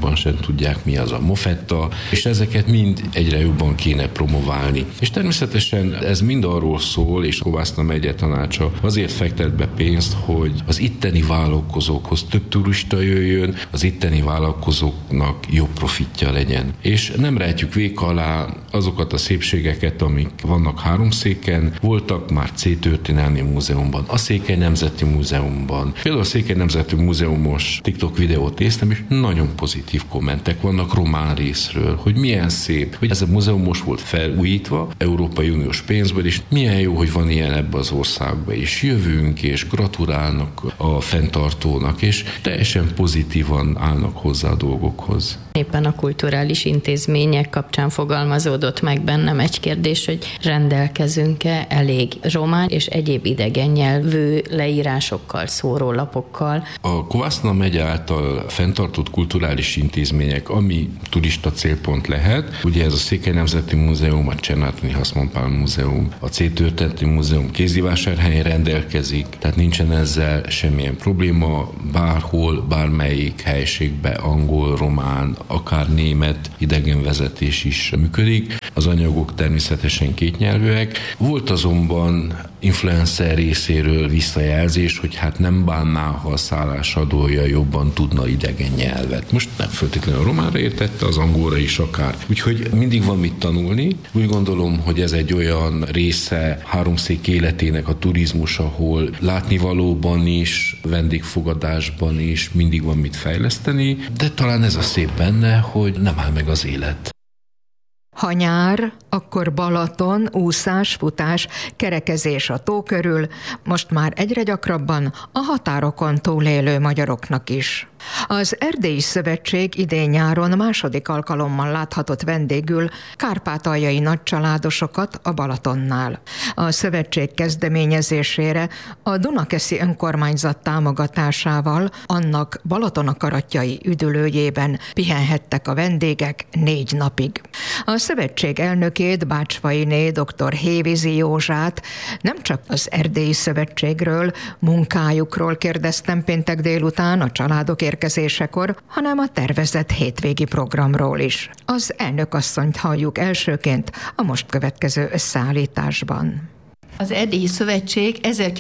sokan sem tudják, mi az a mofetta, és ezeket mind egyre jobban kéne promoválni. És természetesen ez mind arról szól, és Kovászna megye tanácsa azért fektet be pénzt, hogy az itteni vállalkozókhoz több turista jöjjön, az itteni vállalkozóknak jobb profitja legyen. És nem rejtjük véka alá azokat a szépségeket, amik vannak Háromszéken, voltak már C Történelmi Múzeumban, a Székely Nemzeti Múzeumban. Például a Székely Nemzeti Múzeumos TikTok videót néztem, és nagyon pozitív kommentek vannak román részről, hogy milyen szép, hogy ez a múzeum most volt felújítva, Európai Uniós pénzből, és milyen jó, hogy van ilyen ebbe az országba, és jövünk, és gratulálnak a fenntartónak, és teljesen pozitívan állnak hozzá a dolgokhoz.
Éppen a kulturális intézmények kapcsán fogalmazódott meg bennem egy kérdés, hogy rendelkezünk-e elég román és egyéb idegen nyelvű leírásokkal, szórólapokkal.
A Kovászna megye által fenntartott kulturális intézmények, ami turista célpont lehet, ugye ez a Székely Nemzeti Múzeum, a Csernáti Haszmanpál Múzeum, a C Történeti Múzeum Kézivásárhelyen rendelkezik, tehát nincsen ezzel semmilyen probléma, bárhol, bármelyik helységbe angol, román, akár német idegenvezetés is működik. Az anyagok természetesen kétnyelvűek. Volt azonban influencer részéről visszajelzés, hogy hát nem bánná, ha a szállásadója jobban tudna idegen nyelvet. Most nem feltétlenül a románra értette, az angolra is akár. Úgyhogy mindig van mit tanulni. Úgy gondolom, hogy ez egy olyan része Háromszék életének a turizmus, ahol látnivalóban is, vendégfogadásban is mindig van mit fejleszteni, de talán ez a szép benne, hogy nem áll meg az élet.
Ha nyár, akkor Balaton, úszás, futás, kerekezés a tó körül, most már egyre gyakrabban a határokon túlélő magyaroknak is. Az Erdélyi Szövetség idén-nyáron második alkalommal láthatott vendégül kárpátaljai nagycsaládosokat a Balatonnál. A szövetség kezdeményezésére a Dunakeszi önkormányzat támogatásával annak Balatonakaratjai üdülőjében pihenhettek a vendégek négy napig. A szövetség elnökét, Bácsfainé dr. Hévízi Józsát nem csak az Erdélyi Szövetségről, munkájukról kérdeztem péntek délután a családok érkezésekor, hanem a tervezett hétvégi programról is. Az elnökasszonyt halljuk elsőként a most következő összeállításban.
Az Erdélyi Szövetség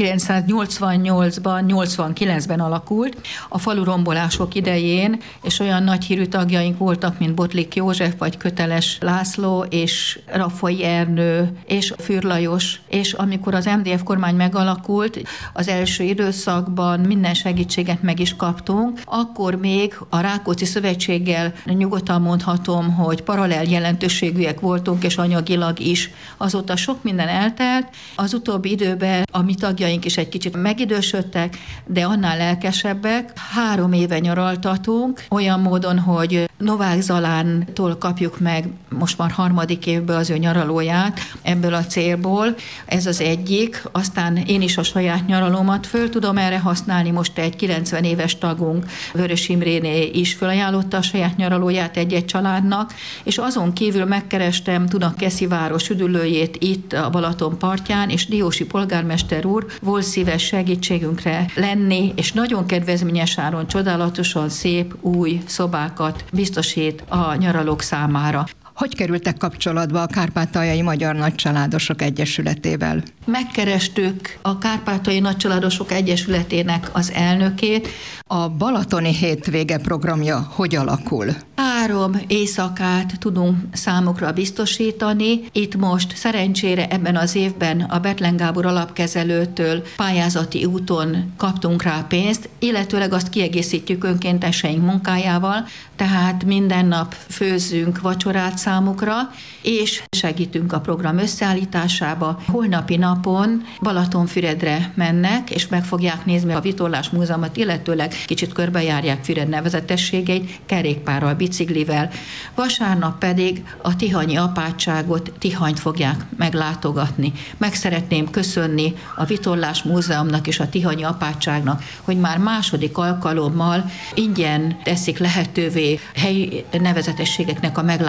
ezerkilencszáznyolcvannyolcban, nyolcvankilencben alakult, a falu rombolások idején, és olyan nagy hírű tagjaink voltak, mint Botlik József, vagy Köteles László, és Raffai Ernő, és Fürr Lajos, és amikor az em dé ef kormány megalakult, az első időszakban minden segítséget meg is kaptunk, akkor még a Rákóczi Szövetséggel nyugodtan mondhatom, hogy paralel jelentőségűek voltunk, és anyagilag is. Azóta sok minden eltelt. Az utóbbi időben a mi tagjaink is egy kicsit megidősödtek, de annál lelkesebbek. Három éve nyaraltatunk, olyan módon, hogy Novák Zalántól kapjuk meg most már harmadik évben az ő nyaralóját ebből a célból. Ez az egyik. Aztán én is a saját nyaralómat föl tudom erre használni. Most egy kilencven éves tagunk, Vörös Imréné is felajánlotta a saját nyaralóját egy-egy családnak, és azon kívül megkerestem Dunakeszi város üdülőjét itt a Balaton partján, és Diósi polgármester úr volt szíves segítségünkre lenni, és nagyon kedvezményes áron csodálatosan szép új szobákat biztosít a nyaralók számára.
Hogy kerültek kapcsolatba a Kárpátaljai Magyar Nagycsaládosok Egyesületével?
Megkerestük a Kárpátaljai Nagycsaládosok Egyesületének az elnökét.
A balatoni hétvége programja hogy alakul?
Három éjszakát tudunk számukra biztosítani. Itt most szerencsére ebben az évben a Bethlen Gábor alapkezelőtől pályázati úton kaptunk rá pénzt, illetőleg azt kiegészítjük önkénteseink munkájával, tehát minden nap főzzünk vacsorát számukra, és segítünk a program összeállításába. Holnapi napon Balatonfüredre mennek, és meg fogják nézni a Vitorlás Múzeumot, illetőleg kicsit körbejárják Füred nevezetességeit, kerékpárral, biciklivel. Vasárnap pedig a tihanyi apátságot, Tihanyt fogják meglátogatni. Meg szeretném köszönni a Vitorlás Múzeumnak és a tihanyi apátságnak, hogy már második alkalommal ingyen teszik lehetővé helyi nevezetességeknek a meglátogatását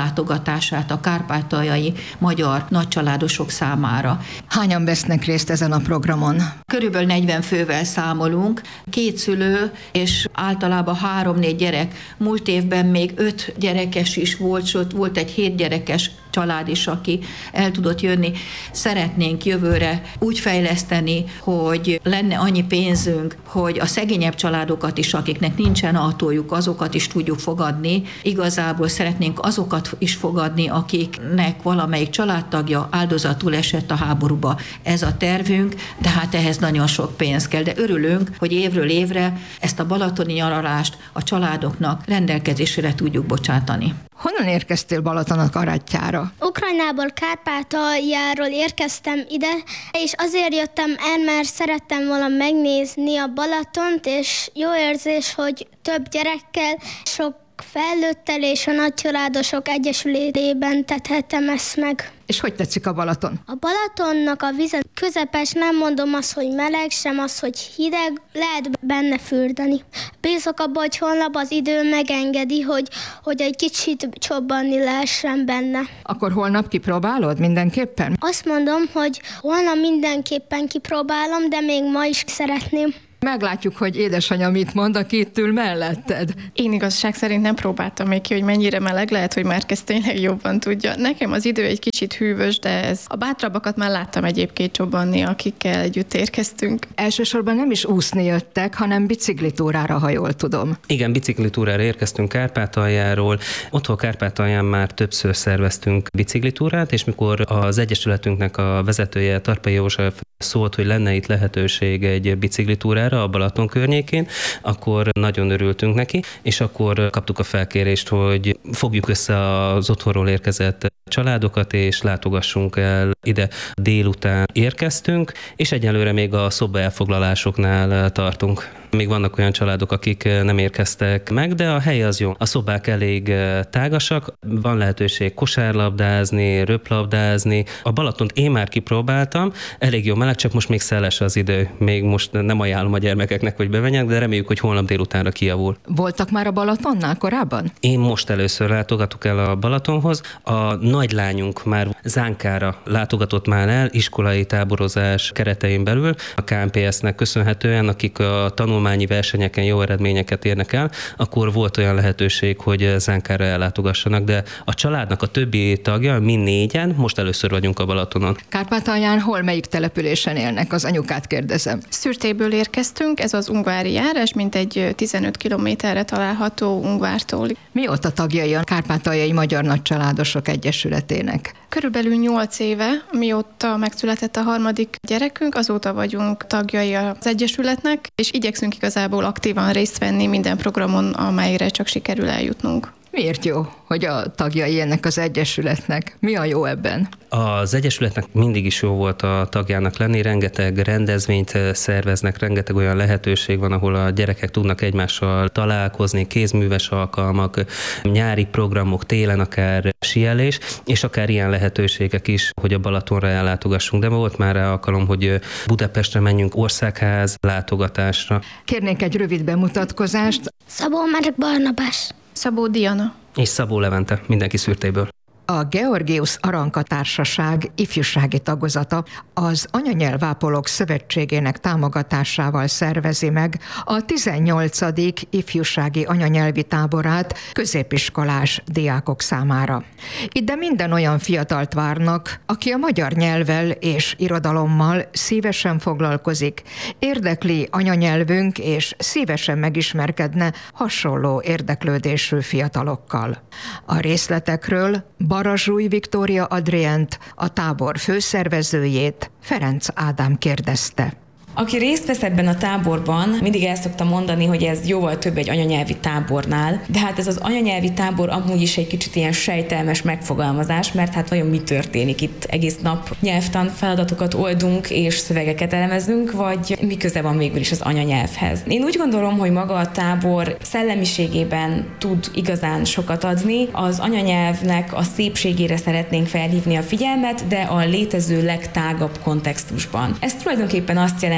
támogatását a kárpátaljai magyar nagycsaládosok számára.
Hányan vesznek részt ezen a programon?
Körülbelül negyven fővel számolunk, két szülő és általában három-négy gyerek. Múlt évben még öt gyerekes is volt, sőt volt egy hét gyerekes család is, aki el tudott jönni. Szeretnénk jövőre úgy fejleszteni, hogy lenne annyi pénzünk, hogy a szegényebb családokat is, akiknek nincsen autójuk, azokat is tudjuk fogadni. Igazából szeretnénk azokat is fogadni, akiknek valamelyik családtagja áldozatul esett a háborúba. Ez a tervünk, de hát ehhez nagyon sok pénz kell. De örülünk, hogy évről évre ezt a balatoni nyaralást a családoknak rendelkezésre tudjuk bocsátani.
Honnan érkeztél Balatonak Arattyára?
Ukrajnából, Kárpátaljáról érkeztem ide, és azért jöttem el, mert szerettem volna megnézni a Balatont, és jó érzés, hogy több gyerekkel, sok felnőttel és a nagycsaládosok egyesületében tethettem ezt meg.
És hogy tetszik a Balaton?
A Balatonnak a vize közepes, nem mondom azt, hogy meleg, sem az, hogy hideg, lehet benne fürdeni. Bízok abban, hogy holnap az idő megengedi, hogy, hogy egy kicsit csobbanni lehessen benne.
Akkor holnap kipróbálod mindenképpen?
Azt mondom, hogy holnap mindenképpen kipróbálom, de még ma is szeretném.
Meglátjuk, hogy édesanyja mit mond, aki itt ül melletted.
Én igazság szerint nem próbáltam még ki, hogy mennyire meleg, lehet, hogy Márquez tényleg jobban tudja. Nekem az idő egy kicsit hűvös, de ez a bátrabbakat már láttam egyébként csobbanni, akikkel együtt érkeztünk.
Elsősorban nem is úszni jöttek, hanem biciklitúrára, ha jól tudom.
Igen, biciklitúrára érkeztünk Kárpátaljáról. Otthon Kárpátalján már többször szerveztünk biciklitúrát, és mikor az egyesületünknek a vezetője, Tarpai József szólt, hogy lenne itt lehetőség egy biciklitúrára a Balaton környékén, akkor nagyon örültünk neki, és akkor kaptuk a felkérést, hogy fogjuk össze az otthonról érkezett családokat, és látogassunk el ide. Délután érkeztünk, és egyelőre még a szoba elfoglalásoknál tartunk. Még vannak olyan családok, akik nem érkeztek meg, de a hely az jó. A szobák elég tágasak, van lehetőség kosárlabdázni, röplabdázni. A Balatont én már kipróbáltam, elég jó meleg, csak most még szeles az idő. Még most nem ajánlom a gyermekeknek, hogy bemenjenek, de reméljük, hogy holnap délutánra kijavul.
Voltak már a Balatonnál korábban?
Én most először látogatok el a Balatonhoz. A nagylányunk már Zánkára látogatott már el, iskolai táborozás keretein belül, a ká em pé es-nek köszönhetően, akik a tanulmányi versenyeken jó eredményeket érnek el, akkor volt olyan lehetőség, hogy Zánkára ellátogassanak, de a családnak a többi tagja, mi négyen, most először vagyunk a Balatonon.
Kárpátalján hol, melyik településen élnek? Az anyukát kérdezem.
Szürtéből érkeztünk, ez az ungvári járás, mint egy tizenöt kilométerre található Ungvártól.
Mióta tagjai a Kárpátaljai Magyar Nagycsaládosok Egyesületének?
Körülbelül nyolc éve, mióta megszületett a harmadik gyerekünk, azóta vagyunk tagjai az Egyesületnek, és igyekszünk igazából aktívan részt venni minden programon, amelyre csak sikerül eljutnunk.
Miért jó, hogy a tagjai ennek az egyesületnek? Mi a jó ebben?
Az egyesületnek mindig is jó volt a tagjának lenni, rengeteg rendezvényt szerveznek, rengeteg olyan lehetőség van, ahol a gyerekek tudnak egymással találkozni, kézműves alkalmak, nyári programok, télen akár síelés, és akár ilyen lehetőségek is, hogy a Balatonra ellátogassunk. De volt már rá alkalom, hogy Budapestre menjünk országház látogatásra.
Kérnék egy rövid bemutatkozást.
Szabó Márk Barnabás.
Szabó Diana.
És Szabó Levente, mindenki Szürtéből.
A Georgius Aranka Társaság ifjúsági tagozata az Anyanyelvápolók Szövetségének támogatásával szervezi meg a tizennyolcadik ifjúsági anyanyelvi táborát középiskolás diákok számára. Ide minden olyan fiatalt várnak, aki a magyar nyelvvel és irodalommal szívesen foglalkozik, érdekli anyanyelvünk és szívesen megismerkedne hasonló érdeklődésű fiatalokkal. A részletekről Barazsúj Viktória Adrient, a tábor főszervezőjét, Ferenc Ádám kérdezte.
Aki részt vesz ebben a táborban, mindig el szoktam mondani, hogy ez jóval több egy anyanyelvi tábornál, de hát ez az anyanyelvi tábor amúgy is egy kicsit ilyen sejtelmes megfogalmazás, mert hát vajon mi történik itt? Egész nap nyelvtan feladatokat oldunk és szövegeket elemezünk, vagy mi köze van végül is az anyanyelvhez? Én úgy gondolom, hogy maga a tábor szellemiségében tud igazán sokat adni, az anyanyelvnek a szépségére szeretnénk felhívni a figyelmet, de a létező legtágabb kontextusban. Ez tulajdonképpen azt jelenti,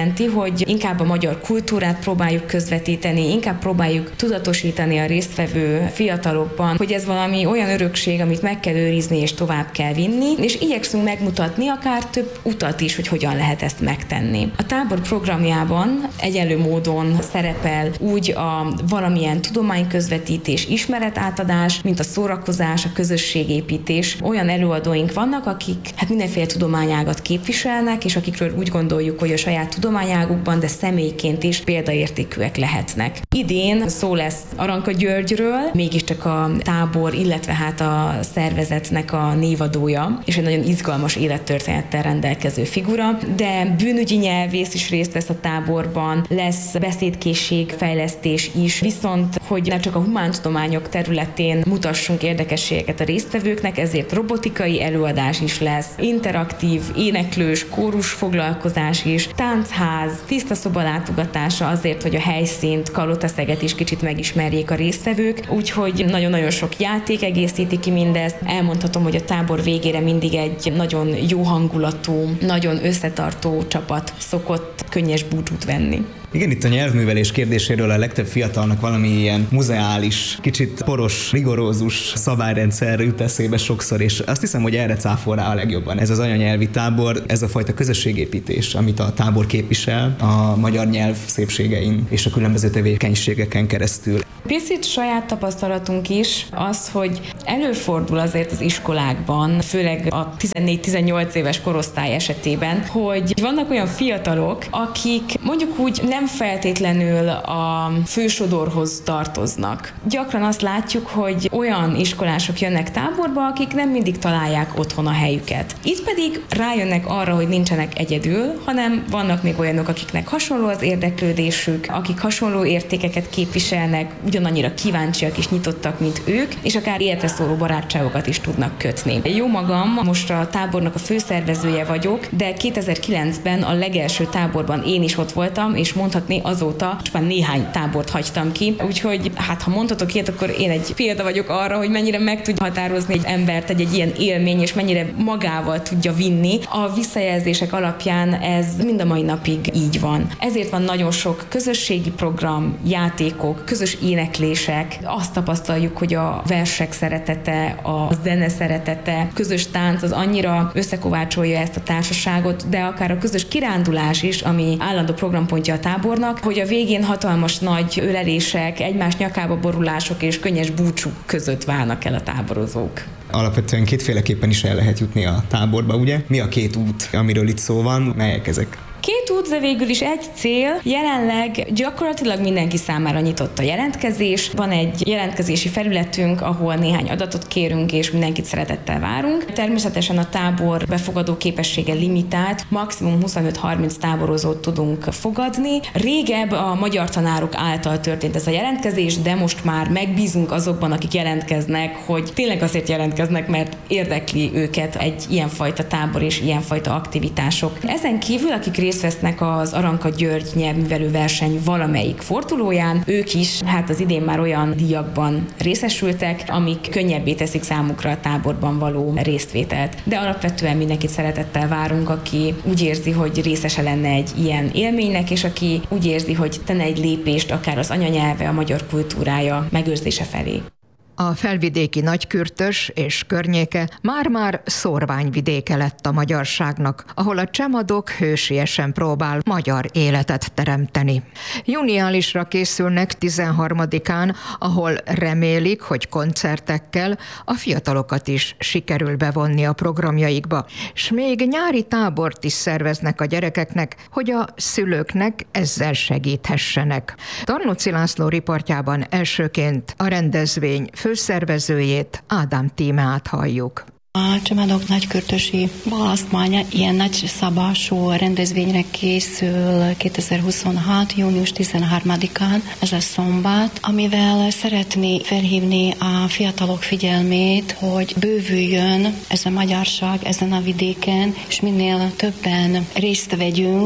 jelenti, hogy inkább a magyar kultúrát próbáljuk közvetíteni, inkább próbáljuk tudatosítani a résztvevő fiatalokban, hogy ez valami olyan örökség, amit meg kell őrizni és tovább kell vinni, és igyekszünk megmutatni akár több utat is, hogy hogyan lehet ezt megtenni. A tábor programjában egyenlő módon szerepel úgy a valamilyen tudományközvetítés, ismeretátadás, mint a szórakozás, a közösségépítés. Olyan előadóink vannak, akik hát mindenféle tudományágat képviselnek, és akikről úgy gondoljuk, hogy a saját tudományágukban, de személyként is példaértékűek lehetnek. Idén szó lesz Aranka Györgyről, mégiscsak a tábor, illetve hát a szervezetnek a névadója, és egy nagyon izgalmas élettörténettel rendelkező figura, de bűnügyi nyelvész is részt vesz a táborban, lesz beszédkészségfejlesztés is, viszont hogy nem csak a humántudományok területén mutassunk érdekességeket a résztvevőknek, ezért robotikai előadás is lesz, interaktív, éneklős, kórus foglalkozás is, táncház, tiszta szoba látogatása azért, hogy a helyszínt, Kalotaszeget is kicsit megismerjék a résztvevők, úgyhogy nagyon-nagyon sok játék egészíti ki mindezt. Elmondhatom, hogy a tábor végére mindig egy nagyon jó hangulatú, nagyon összetartó csapat szokott könnyes búcsút venni.
Igen, itt a nyelvművelés kérdéséről a legtöbb fiatalnak valami ilyen muzeális, kicsit poros, rigorózus szabályrendszer jut eszébe sokszor, és azt hiszem, hogy erre cáfol rá a legjobban. Ez az anyanyelvi tábor, ez a fajta közösségépítés, amit a tábor képvisel a magyar nyelv szépségein és a különböző tevékenységeken keresztül.
Picit saját tapasztalatunk is az, hogy előfordul azért az iskolákban, főleg a tizennégy-tizennyolc éves korosztály esetében, hogy vannak olyan fiatalok, akik mondjuk úgy nem feltétlenül a fősodorhoz tartoznak. Gyakran azt látjuk, hogy olyan iskolások jönnek táborba, akik nem mindig találják otthon a helyüket. Itt pedig rájönnek arra, hogy nincsenek egyedül, hanem vannak még olyanok, akiknek hasonló az érdeklődésük, akik hasonló értékeket képviselnek, ugyanannyira kíváncsiak és nyitottak, mint ők, és akár életre szóló barátságokat is tudnak kötni. Jó magam, most a tábornak a főszervezője vagyok, de kétezer-kilencben a legelső táborban én is ott voltam, és mondhatni azóta most már néhány tábort hagytam ki, úgyhogy hát ha mondhatok ilyet, akkor én egy példa vagyok arra, hogy mennyire meg tudja határozni egy embert egy, egy ilyen élmény, és mennyire magával tudja vinni. A visszajelzések alapján ez mind a mai napig így van. Ezért van nagyon sok közösségi program, játékok, közös éneklések. Azt tapasztaljuk, hogy a versek szeretete, a zene szeretete, közös tánc az annyira összekovácsolja ezt a társaságot, de akár a közös kirándulás is, ami állandó programpontja a tábornak, hogy a végén hatalmas nagy ölelések, egymás nyakába borulások és könnyes búcsúk között válnak el a táborozók.
Alapvetően kétféleképpen is el lehet jutni a táborba, ugye? Mi a két út, amiről itt szó van, melyek ezek?
Két út, de végül is egy cél. Jelenleg gyakorlatilag mindenki számára nyitott a jelentkezés. Van egy jelentkezési felületünk, ahol néhány adatot kérünk, és mindenkit szeretettel várunk. Természetesen a tábor befogadó képessége limitált, maximum huszonöt-harminc táborozót tudunk fogadni. Régebb a magyar tanárok által történt ez a jelentkezés, de most már megbízunk azokban, akik jelentkeznek, hogy tényleg azért jelentkeznek, mert érdekli őket egy ilyenfajta tábor és ilyenfajta aktivitások. Ezen kívül, akik részt vesznek az Aranka György nyelvművelő verseny valamelyik fordulóján, ők is hát az idén már olyan díjakban részesültek, amik könnyebbé teszik számukra a táborban való résztvételt. De alapvetően mindenkit szeretettel várunk, aki úgy érzi, hogy részese lenne egy ilyen élménynek, és aki úgy érzi, hogy tenne egy lépést akár az anyanyelve, a magyar kultúrája megőrzése felé.
A felvidéki Nagykürtös és környéke már-már szórványvidéke lett a magyarságnak, ahol a csemadok hősiesen próbál magyar életet teremteni. Júniálisra készülnek tizenharmadikán, ahol remélik, hogy koncertekkel a fiatalokat is sikerül bevonni a programjaikba, s még nyári tábort is szerveznek a gyerekeknek, hogy a szülőknek ezzel segíthessenek. Tarnóci László riportjában elsőként a rendezvény főszervezőjét, Ádám Tímeát halljuk.
A Csemadok Nagykürtösi választmánya ilyen nagy szabású rendezvényre készül kétezer-huszonhat. június tizenharmadikán, ez a szombat, amivel szeretné felhívni a fiatalok figyelmét, hogy bővüljön ez a magyarság ezen a vidéken, és minél többen részt vegyünk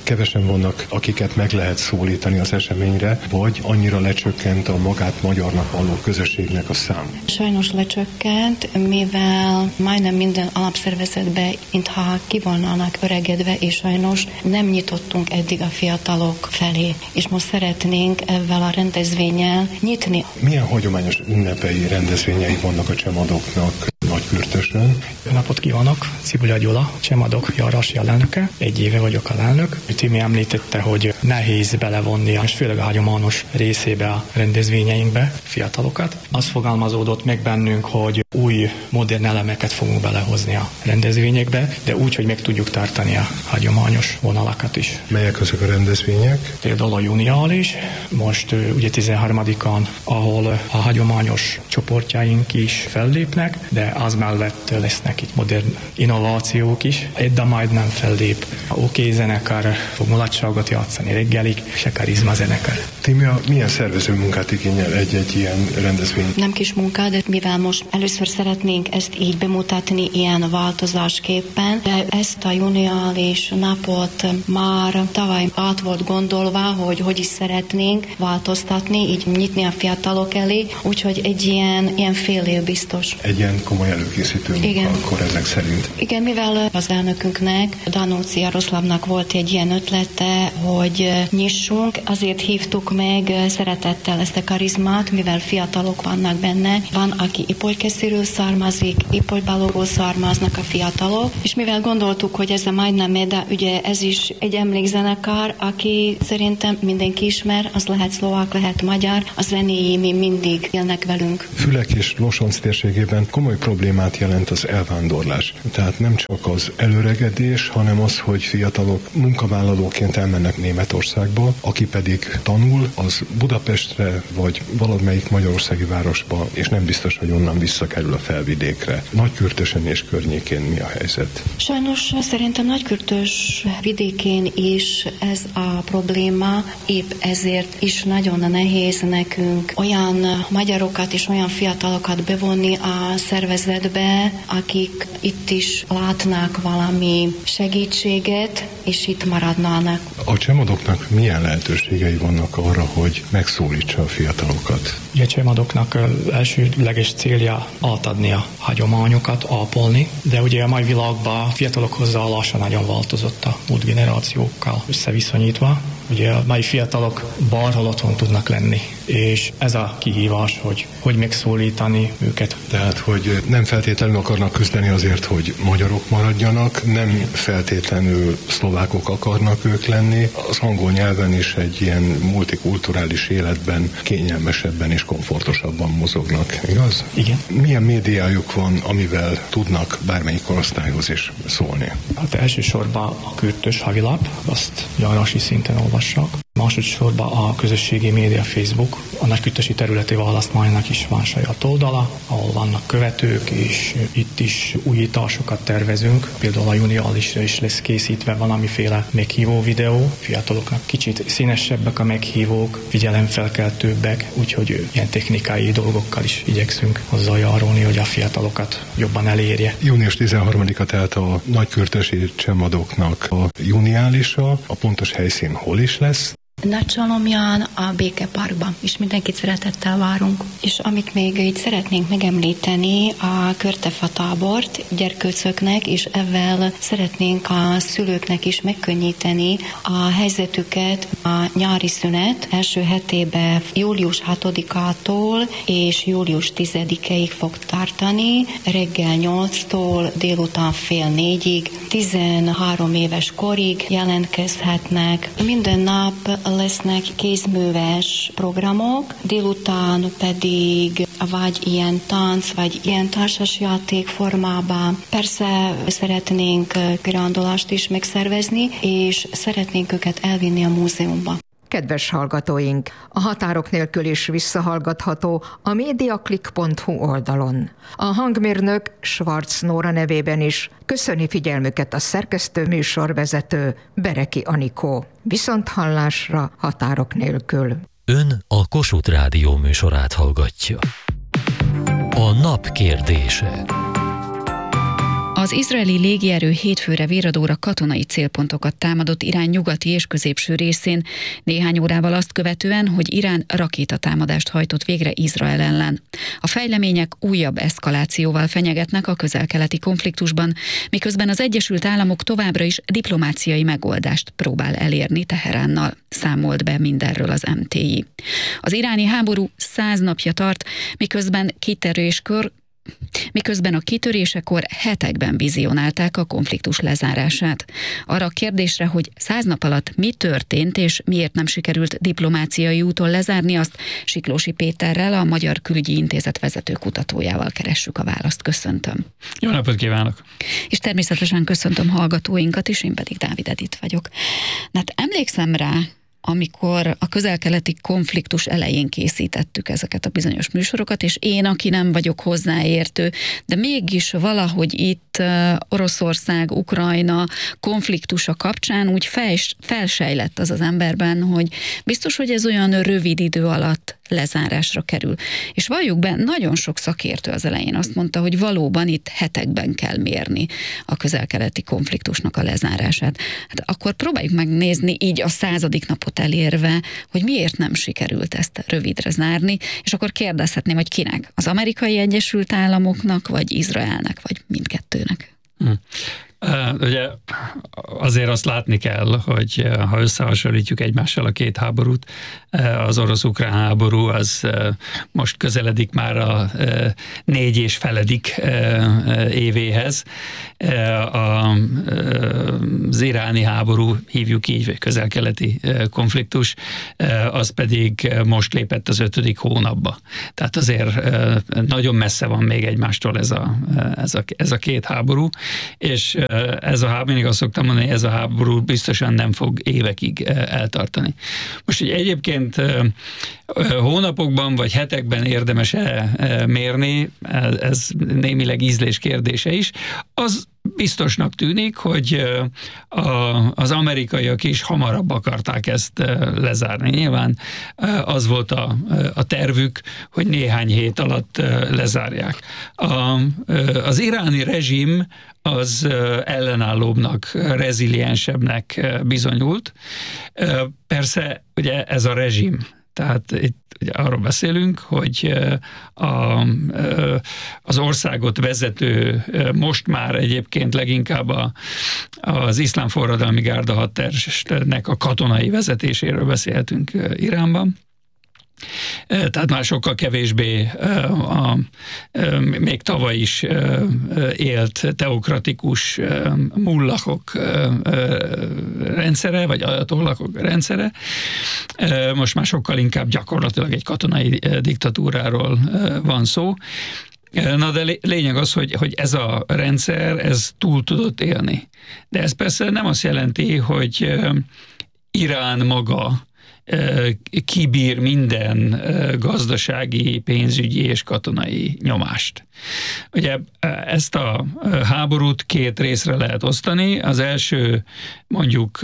kevesen vannak, akiket meg lehet szólítani az eseményre, vagy annyira lecsökkent a magát magyarnak valló közösségnek a szám?
Sajnos lecsökkent, mivel majdnem minden alapszervezetbe, mintha ki volnának öregedve, és sajnos nem nyitottunk eddig a fiatalok felé. És most szeretnénk ezzel a rendezvénnyel nyitni.
Milyen hagyományos ünnepei rendezvényei vannak a Csemadoknak Nagykürtösön?
Jó napot kívánok! Cibula Gyula, Csemadok Jarrasi alelnöke. Egy éve vagyok alelnök. Timi említette, hogy nehéz belevonni, és főleg a hagyományos részébe a rendezvényeinkbe fiatalokat. Az fogalmazódott meg bennünk, hogy új, modern elemeket fogunk belehozni a rendezvényekbe, de úgy, hogy meg tudjuk tartani a hagyományos vonalakat is.
Melyek azok a rendezvények?
Például a juniális, most ugye tizenharmadikán, ahol a hagyományos csoportjaink is fellépnek, de az mellett lesznek itt modern innovációk is. Edda majd nem fellép. A Oké zenekar fog mulatságot játszani reggelig, és a Karizma zenekar.
Tímia, milyen szervező munkát igényel egy-egy ilyen rendezvény?
Nem kis munka, de mivel most először szeretnénk ezt így bemutatni ilyen változásképpen, de ezt a juniális napot már tavaly át volt gondolva, hogy hogy is szeretnénk változtatni, így nyitni a fiatalok elé, úgyhogy egy ilyen, ilyen fél év biztos.
Egy ilyen komoly előkészítő munka, igen. Akkor ezek szerint.
Igen, mivel az elnökünknek, Danóci Jaroszlavnak volt egy ilyen ötlete, hogy nyissunk, azért hívtuk meg szeretettel ezt a karizmát, mivel fiatalok vannak benne. Van, aki Ipolykesziről származik, Ipolybalóból származnak a fiatalok, és mivel gondoltuk, hogy ez a majdnem, de ugye ez is egy emlékzenekar, aki szerintem mindenki ismer, az lehet szlovák, lehet magyar, a zenéi mi mindig élnek velünk.
Fülek és Losonc térségében komoly problémát jelent az elvándorlás. Tehát nem csak az előregedés, hanem az, hogy fiatalok munkavállalóként elmennek Németországba, aki pedig tanul, az Budapestre vagy valamelyik magyarországi városba, és nem biztos, hogy onnan visszakerül a felvidékre. Nagykürtösön és környékén mi a helyzet?
Sajnos szerintem Nagykürtös vidékén is ez a probléma, épp ezért is nagyon nehéz nekünk olyan magyarokat és olyan fiatalokat bevonni a szervezetbe, akik itt is látnák valami segítséget, és itt maradnának.
A Csemadoknak milyen lehetőségei vannak arra, hogy megszólítsa a fiatalokat?
A Csemadoknak elsőleges célja átadni a hagyományokat, ápolni, de ugye a mai világban fiatalok hozzáállása nagyon változott a múlt generációkkal összeviszonyítva. Ugye a mai fiatalok bárhol otthon tudnak lenni, és ez a kihívás, hogy hogy megszólítani őket.
Tehát, hogy nem feltétlenül akarnak küzdeni azért, hogy magyarok maradjanak, nem feltétlenül szlovákok akarnak ők lenni, az angol nyelven is egy ilyen multikulturális életben kényelmesebben és komfortosabban mozognak, igaz?
Igen.
Milyen médiájuk van, amivel tudnak bármelyik korosztályhoz is szólni?
Hát elsősorban a Kürtös havilap, azt járási szinten olvassák. Másodszorban a közösségi média Facebook, a Nagykürtösi területi választmánynak is van saját oldala, ahol vannak követők, és itt is újításokat tervezünk. Például a juniálisra is lesz készítve valamiféle meghívó videó. Fiataloknak kicsit színesebbek a meghívók, figyelemfelkeltőbbek, úgyhogy ilyen technikai dolgokkal is igyekszünk hozzájárulni, hogy a fiatalokat jobban elérje.
június tizenharmadika tehát a Nagykürtösi Csemadoknak a juniálisa, a pontos helyszín hol is lesz?
Nagycsalomján a Békeparkban, és mindenkit szeretettel várunk. És amit még így szeretnénk megemlíteni, a Körtefa tábort gyerkőcöknek, és ezzel szeretnénk a szülőknek is megkönnyíteni a helyzetüket. A nyári szünet első hetében július hatodikától és július tizedikéig fog tartani, reggel nyolctól délután fél négyig, tizenhárom éves korig jelentkezhetnek. Minden nap lesznek kézműves programok, délután pedig vagy ilyen tánc, vagy ilyen társasjáték formában. Persze szeretnénk kirándulást is megszervezni, és szeretnénk őket elvinni a múzeumba.
Kedves hallgatóink, a határok nélkül is visszahallgatható a mediaclick pont hu oldalon. A hangmérnök Schwarz Nóra nevében is köszöni figyelmüket a szerkesztő műsorvezető Bereki Anikó. Viszonthallásra határok nélkül.
Ön a Kossuth Rádió műsorát hallgatja. A nap kérdése.
Az izraeli légierő hétfőre virradóra katonai célpontokat támadott Irán nyugati és középső részén, néhány órával azt követően, hogy Irán rakétatámadást hajtott végre Izrael ellen. A fejlemények újabb eszkalációval fenyegetnek a közel-keleti konfliktusban, miközben az Egyesült Államok továbbra is diplomáciai megoldást próbál elérni Teheránnal, számolt be mindenről az em té i. Az iráni háború száz napja tart, miközben kitöréskor Miközben a kitörésekor hetekben vizionálták a konfliktus lezárását. Arra a kérdésre, hogy száz nap alatt mi történt és miért nem sikerült diplomáciai úton lezárni, azt Siklósi Péterrel, a Magyar Külügyi Intézet vezető kutatójával keressük a választ. Köszöntöm.
Jó napot kívánok!
És természetesen köszöntöm hallgatóinkat is, én pedig Dávid Edith vagyok. Hát emlékszem rá, amikor a közel-keleti konfliktus elején készítettük ezeket a bizonyos műsorokat, és én, aki nem vagyok hozzáértő, de mégis valahogy itt Oroszország, Ukrajna konfliktusa kapcsán úgy felsejlett az az emberben, hogy biztos, hogy ez olyan rövid idő alatt lezárásra kerül. És valljuk be, nagyon sok szakértő az elején azt mondta, hogy valóban itt hetekben kell mérni a közel-keleti konfliktusnak a lezárását. Hát akkor próbáljuk megnézni így a századik napot elérve, hogy miért nem sikerült ezt rövidre zárni, és akkor kérdezhetném, hogy kinek? Az Amerikai Egyesült Államoknak, vagy Izraelnek, vagy mindkettőnek?
Hm. Ugye azért azt látni kell, hogy ha összehasonlítjuk egymással a két háborút, az orosz-ukrán háború az most közeledik már a négy és feledik évéhez. Az iráni háború, hívjuk így, vagy közel-keleti konfliktus, az pedig most lépett az ötödik hónapba. Tehát azért nagyon messze van még egymástól ez a, ez a, ez a két háború, és ez a háború, mindig azt szoktam mondani, ez a háború biztosan nem fog évekig eltartani. Most, hogy egyébként hónapokban vagy hetekben érdemes-e mérni, ez némileg ízlés kérdése is, az biztosnak tűnik, hogy a, az amerikaiak is hamarabb akarták ezt lezárni. Nyilván az volt a, a tervük, hogy néhány hét alatt lezárják. A, az iráni rezsim az ellenállóbbnak, reziliensebbnek bizonyult. Persze ugye ez a rezsim, tehát itt ugye arról beszélünk, hogy a, az országot vezető, most már egyébként leginkább a, az iszlám forradalmi gárda hadtestnek a katonai vezetéséről beszélhetünk Iránban. Tehát már sokkal kevésbé a, a, még tavaly is élt teokratikus mullahok rendszere, vagy ajatollahok rendszere. Most már sokkal inkább gyakorlatilag egy katonai diktatúráról van szó. Na de lényeg az, hogy, hogy ez a rendszer, ez túl tudott élni. De ez persze nem azt jelenti, hogy Irán maga kibír minden gazdasági, pénzügyi és katonai nyomást. Ugye ezt a háborút két részre lehet osztani. Az első mondjuk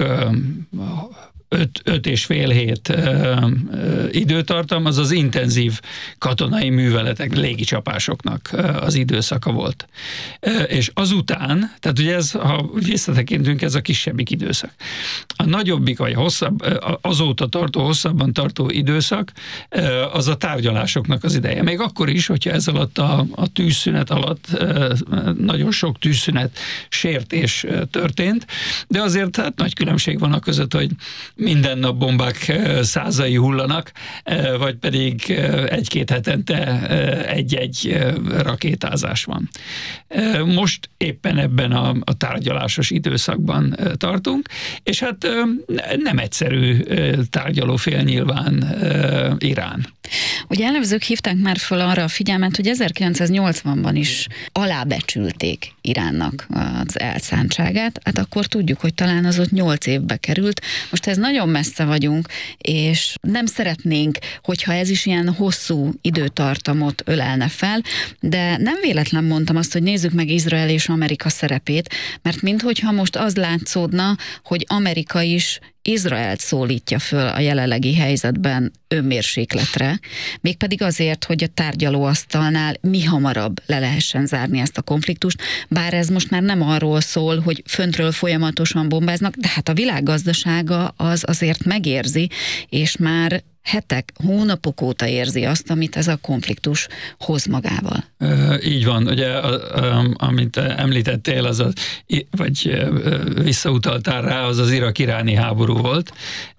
öt, öt és fél hét ö, ö, időtartam, az az intenzív katonai műveletek, légicsapásoknak ö, az időszaka volt. Ö, és azután, tehát ugye ez, ha visszatekintünk, ez a kisebbik időszak. A nagyobbik, vagy hosszabb, azóta tartó, hosszabban tartó időszak, ö, az a tárgyalásoknak az ideje. Még akkor is, hogyha ez alatt a, a tűzszünet alatt ö, nagyon sok tűzszünet sértés történt, de azért hát nagy különbség van a között, hogy minden nap bombák százai hullanak, vagy pedig egy-két hetente egy-egy rakétázás van. Most éppen ebben a, a tárgyalásos időszakban tartunk, és hát nem egyszerű tárgyalófél nyilván Irán.
Ugye elemzők hívták már föl arra a figyelmet, hogy ezerkilencszáznyolcvanban is alábecsülték Iránnak az elszántságát, hát akkor tudjuk, hogy talán az ott nyolc évbe került. Most ez nagyon messze vagyunk, és nem szeretnénk, hogyha ez is ilyen hosszú időtartamot ölelne fel, de nem véletlen mondtam azt, hogy nézzük meg Izrael és Amerika szerepét, mert minthogyha most az látszódna, hogy Amerika is Izraelt szólítja föl a jelenlegi helyzetben önmérsékletre, mégpedig azért, hogy a tárgyalóasztalnál mi hamarabb le lehessen zárni ezt a konfliktust, bár ez most már nem arról szól, hogy föntről folyamatosan bombáznak, de hát a világgazdasága az azért megérzi, és már hetek, hónapok óta érzi azt, amit ez a konfliktus hoz magával.
E, így van, ugye, amit említettél, az a, vagy visszautaltál rá, az az irak-iráni háború volt.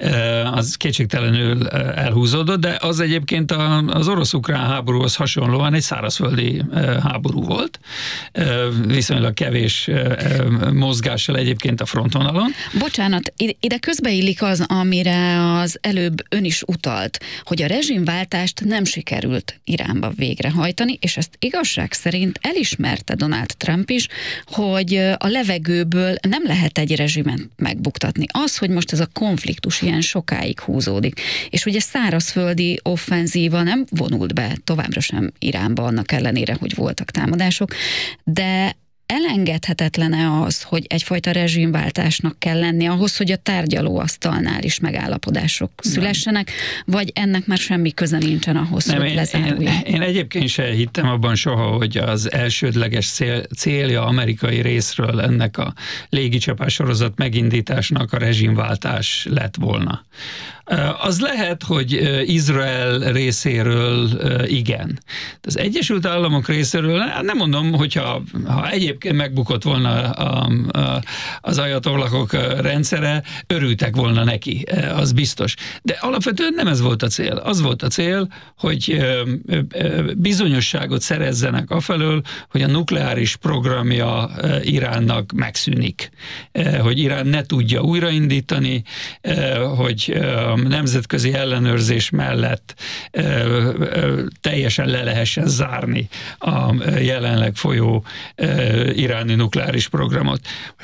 Az kétségtelenül elhúzódott, de az egyébként az orosz-ukrán háborúhoz hasonlóan egy szárazföldi háború volt. Viszonylag kevés mozgással egyébként a frontvonalon.
Bocsánat, ide közbeillik az, amire az előbb ön is utalt, hogy a rezsimváltást nem sikerült Iránba végrehajtani, és ezt igazság szerint elismerte Donald Trump is, hogy a levegőből nem lehet egy rezsimet megbuktatni. Az, hogy most ez a konfliktus ilyen sokáig húzódik, és ugye szárazföldi offenzíva nem vonult be továbbra sem Iránba, annak ellenére, hogy voltak támadások, de elengedhetetlen-e az, hogy egyfajta rezsimváltásnak kell lenni ahhoz, hogy a tárgyalóasztalnál is megállapodások szülessenek, vagy ennek már semmi köze nincsen ahhoz,
Nem,
hogy
én,
lezáruljon?
Én, én egyébként se hittem abban soha, hogy az elsődleges cél, célja amerikai részről ennek a légicsapás sorozat megindításnak a rezsimváltás lett volna. Az lehet, hogy Izrael részéről igen. Az Egyesült Államok részéről nem mondom, hogyha ha egyébként megbukott volna a, a, az ajatollahok rendszere, örültek volna neki, az biztos. De alapvetően nem ez volt a cél. Az volt a cél, hogy bizonyosságot szerezzenek afelől, hogy a nukleáris programja Iránnak megszűnik. Hogy Irán ne tudja újraindítani, hogy nemzetközi ellenőrzés mellett ö, ö, teljesen le lehessen zárni a jelenleg folyó ö, iráni nukleáris programot.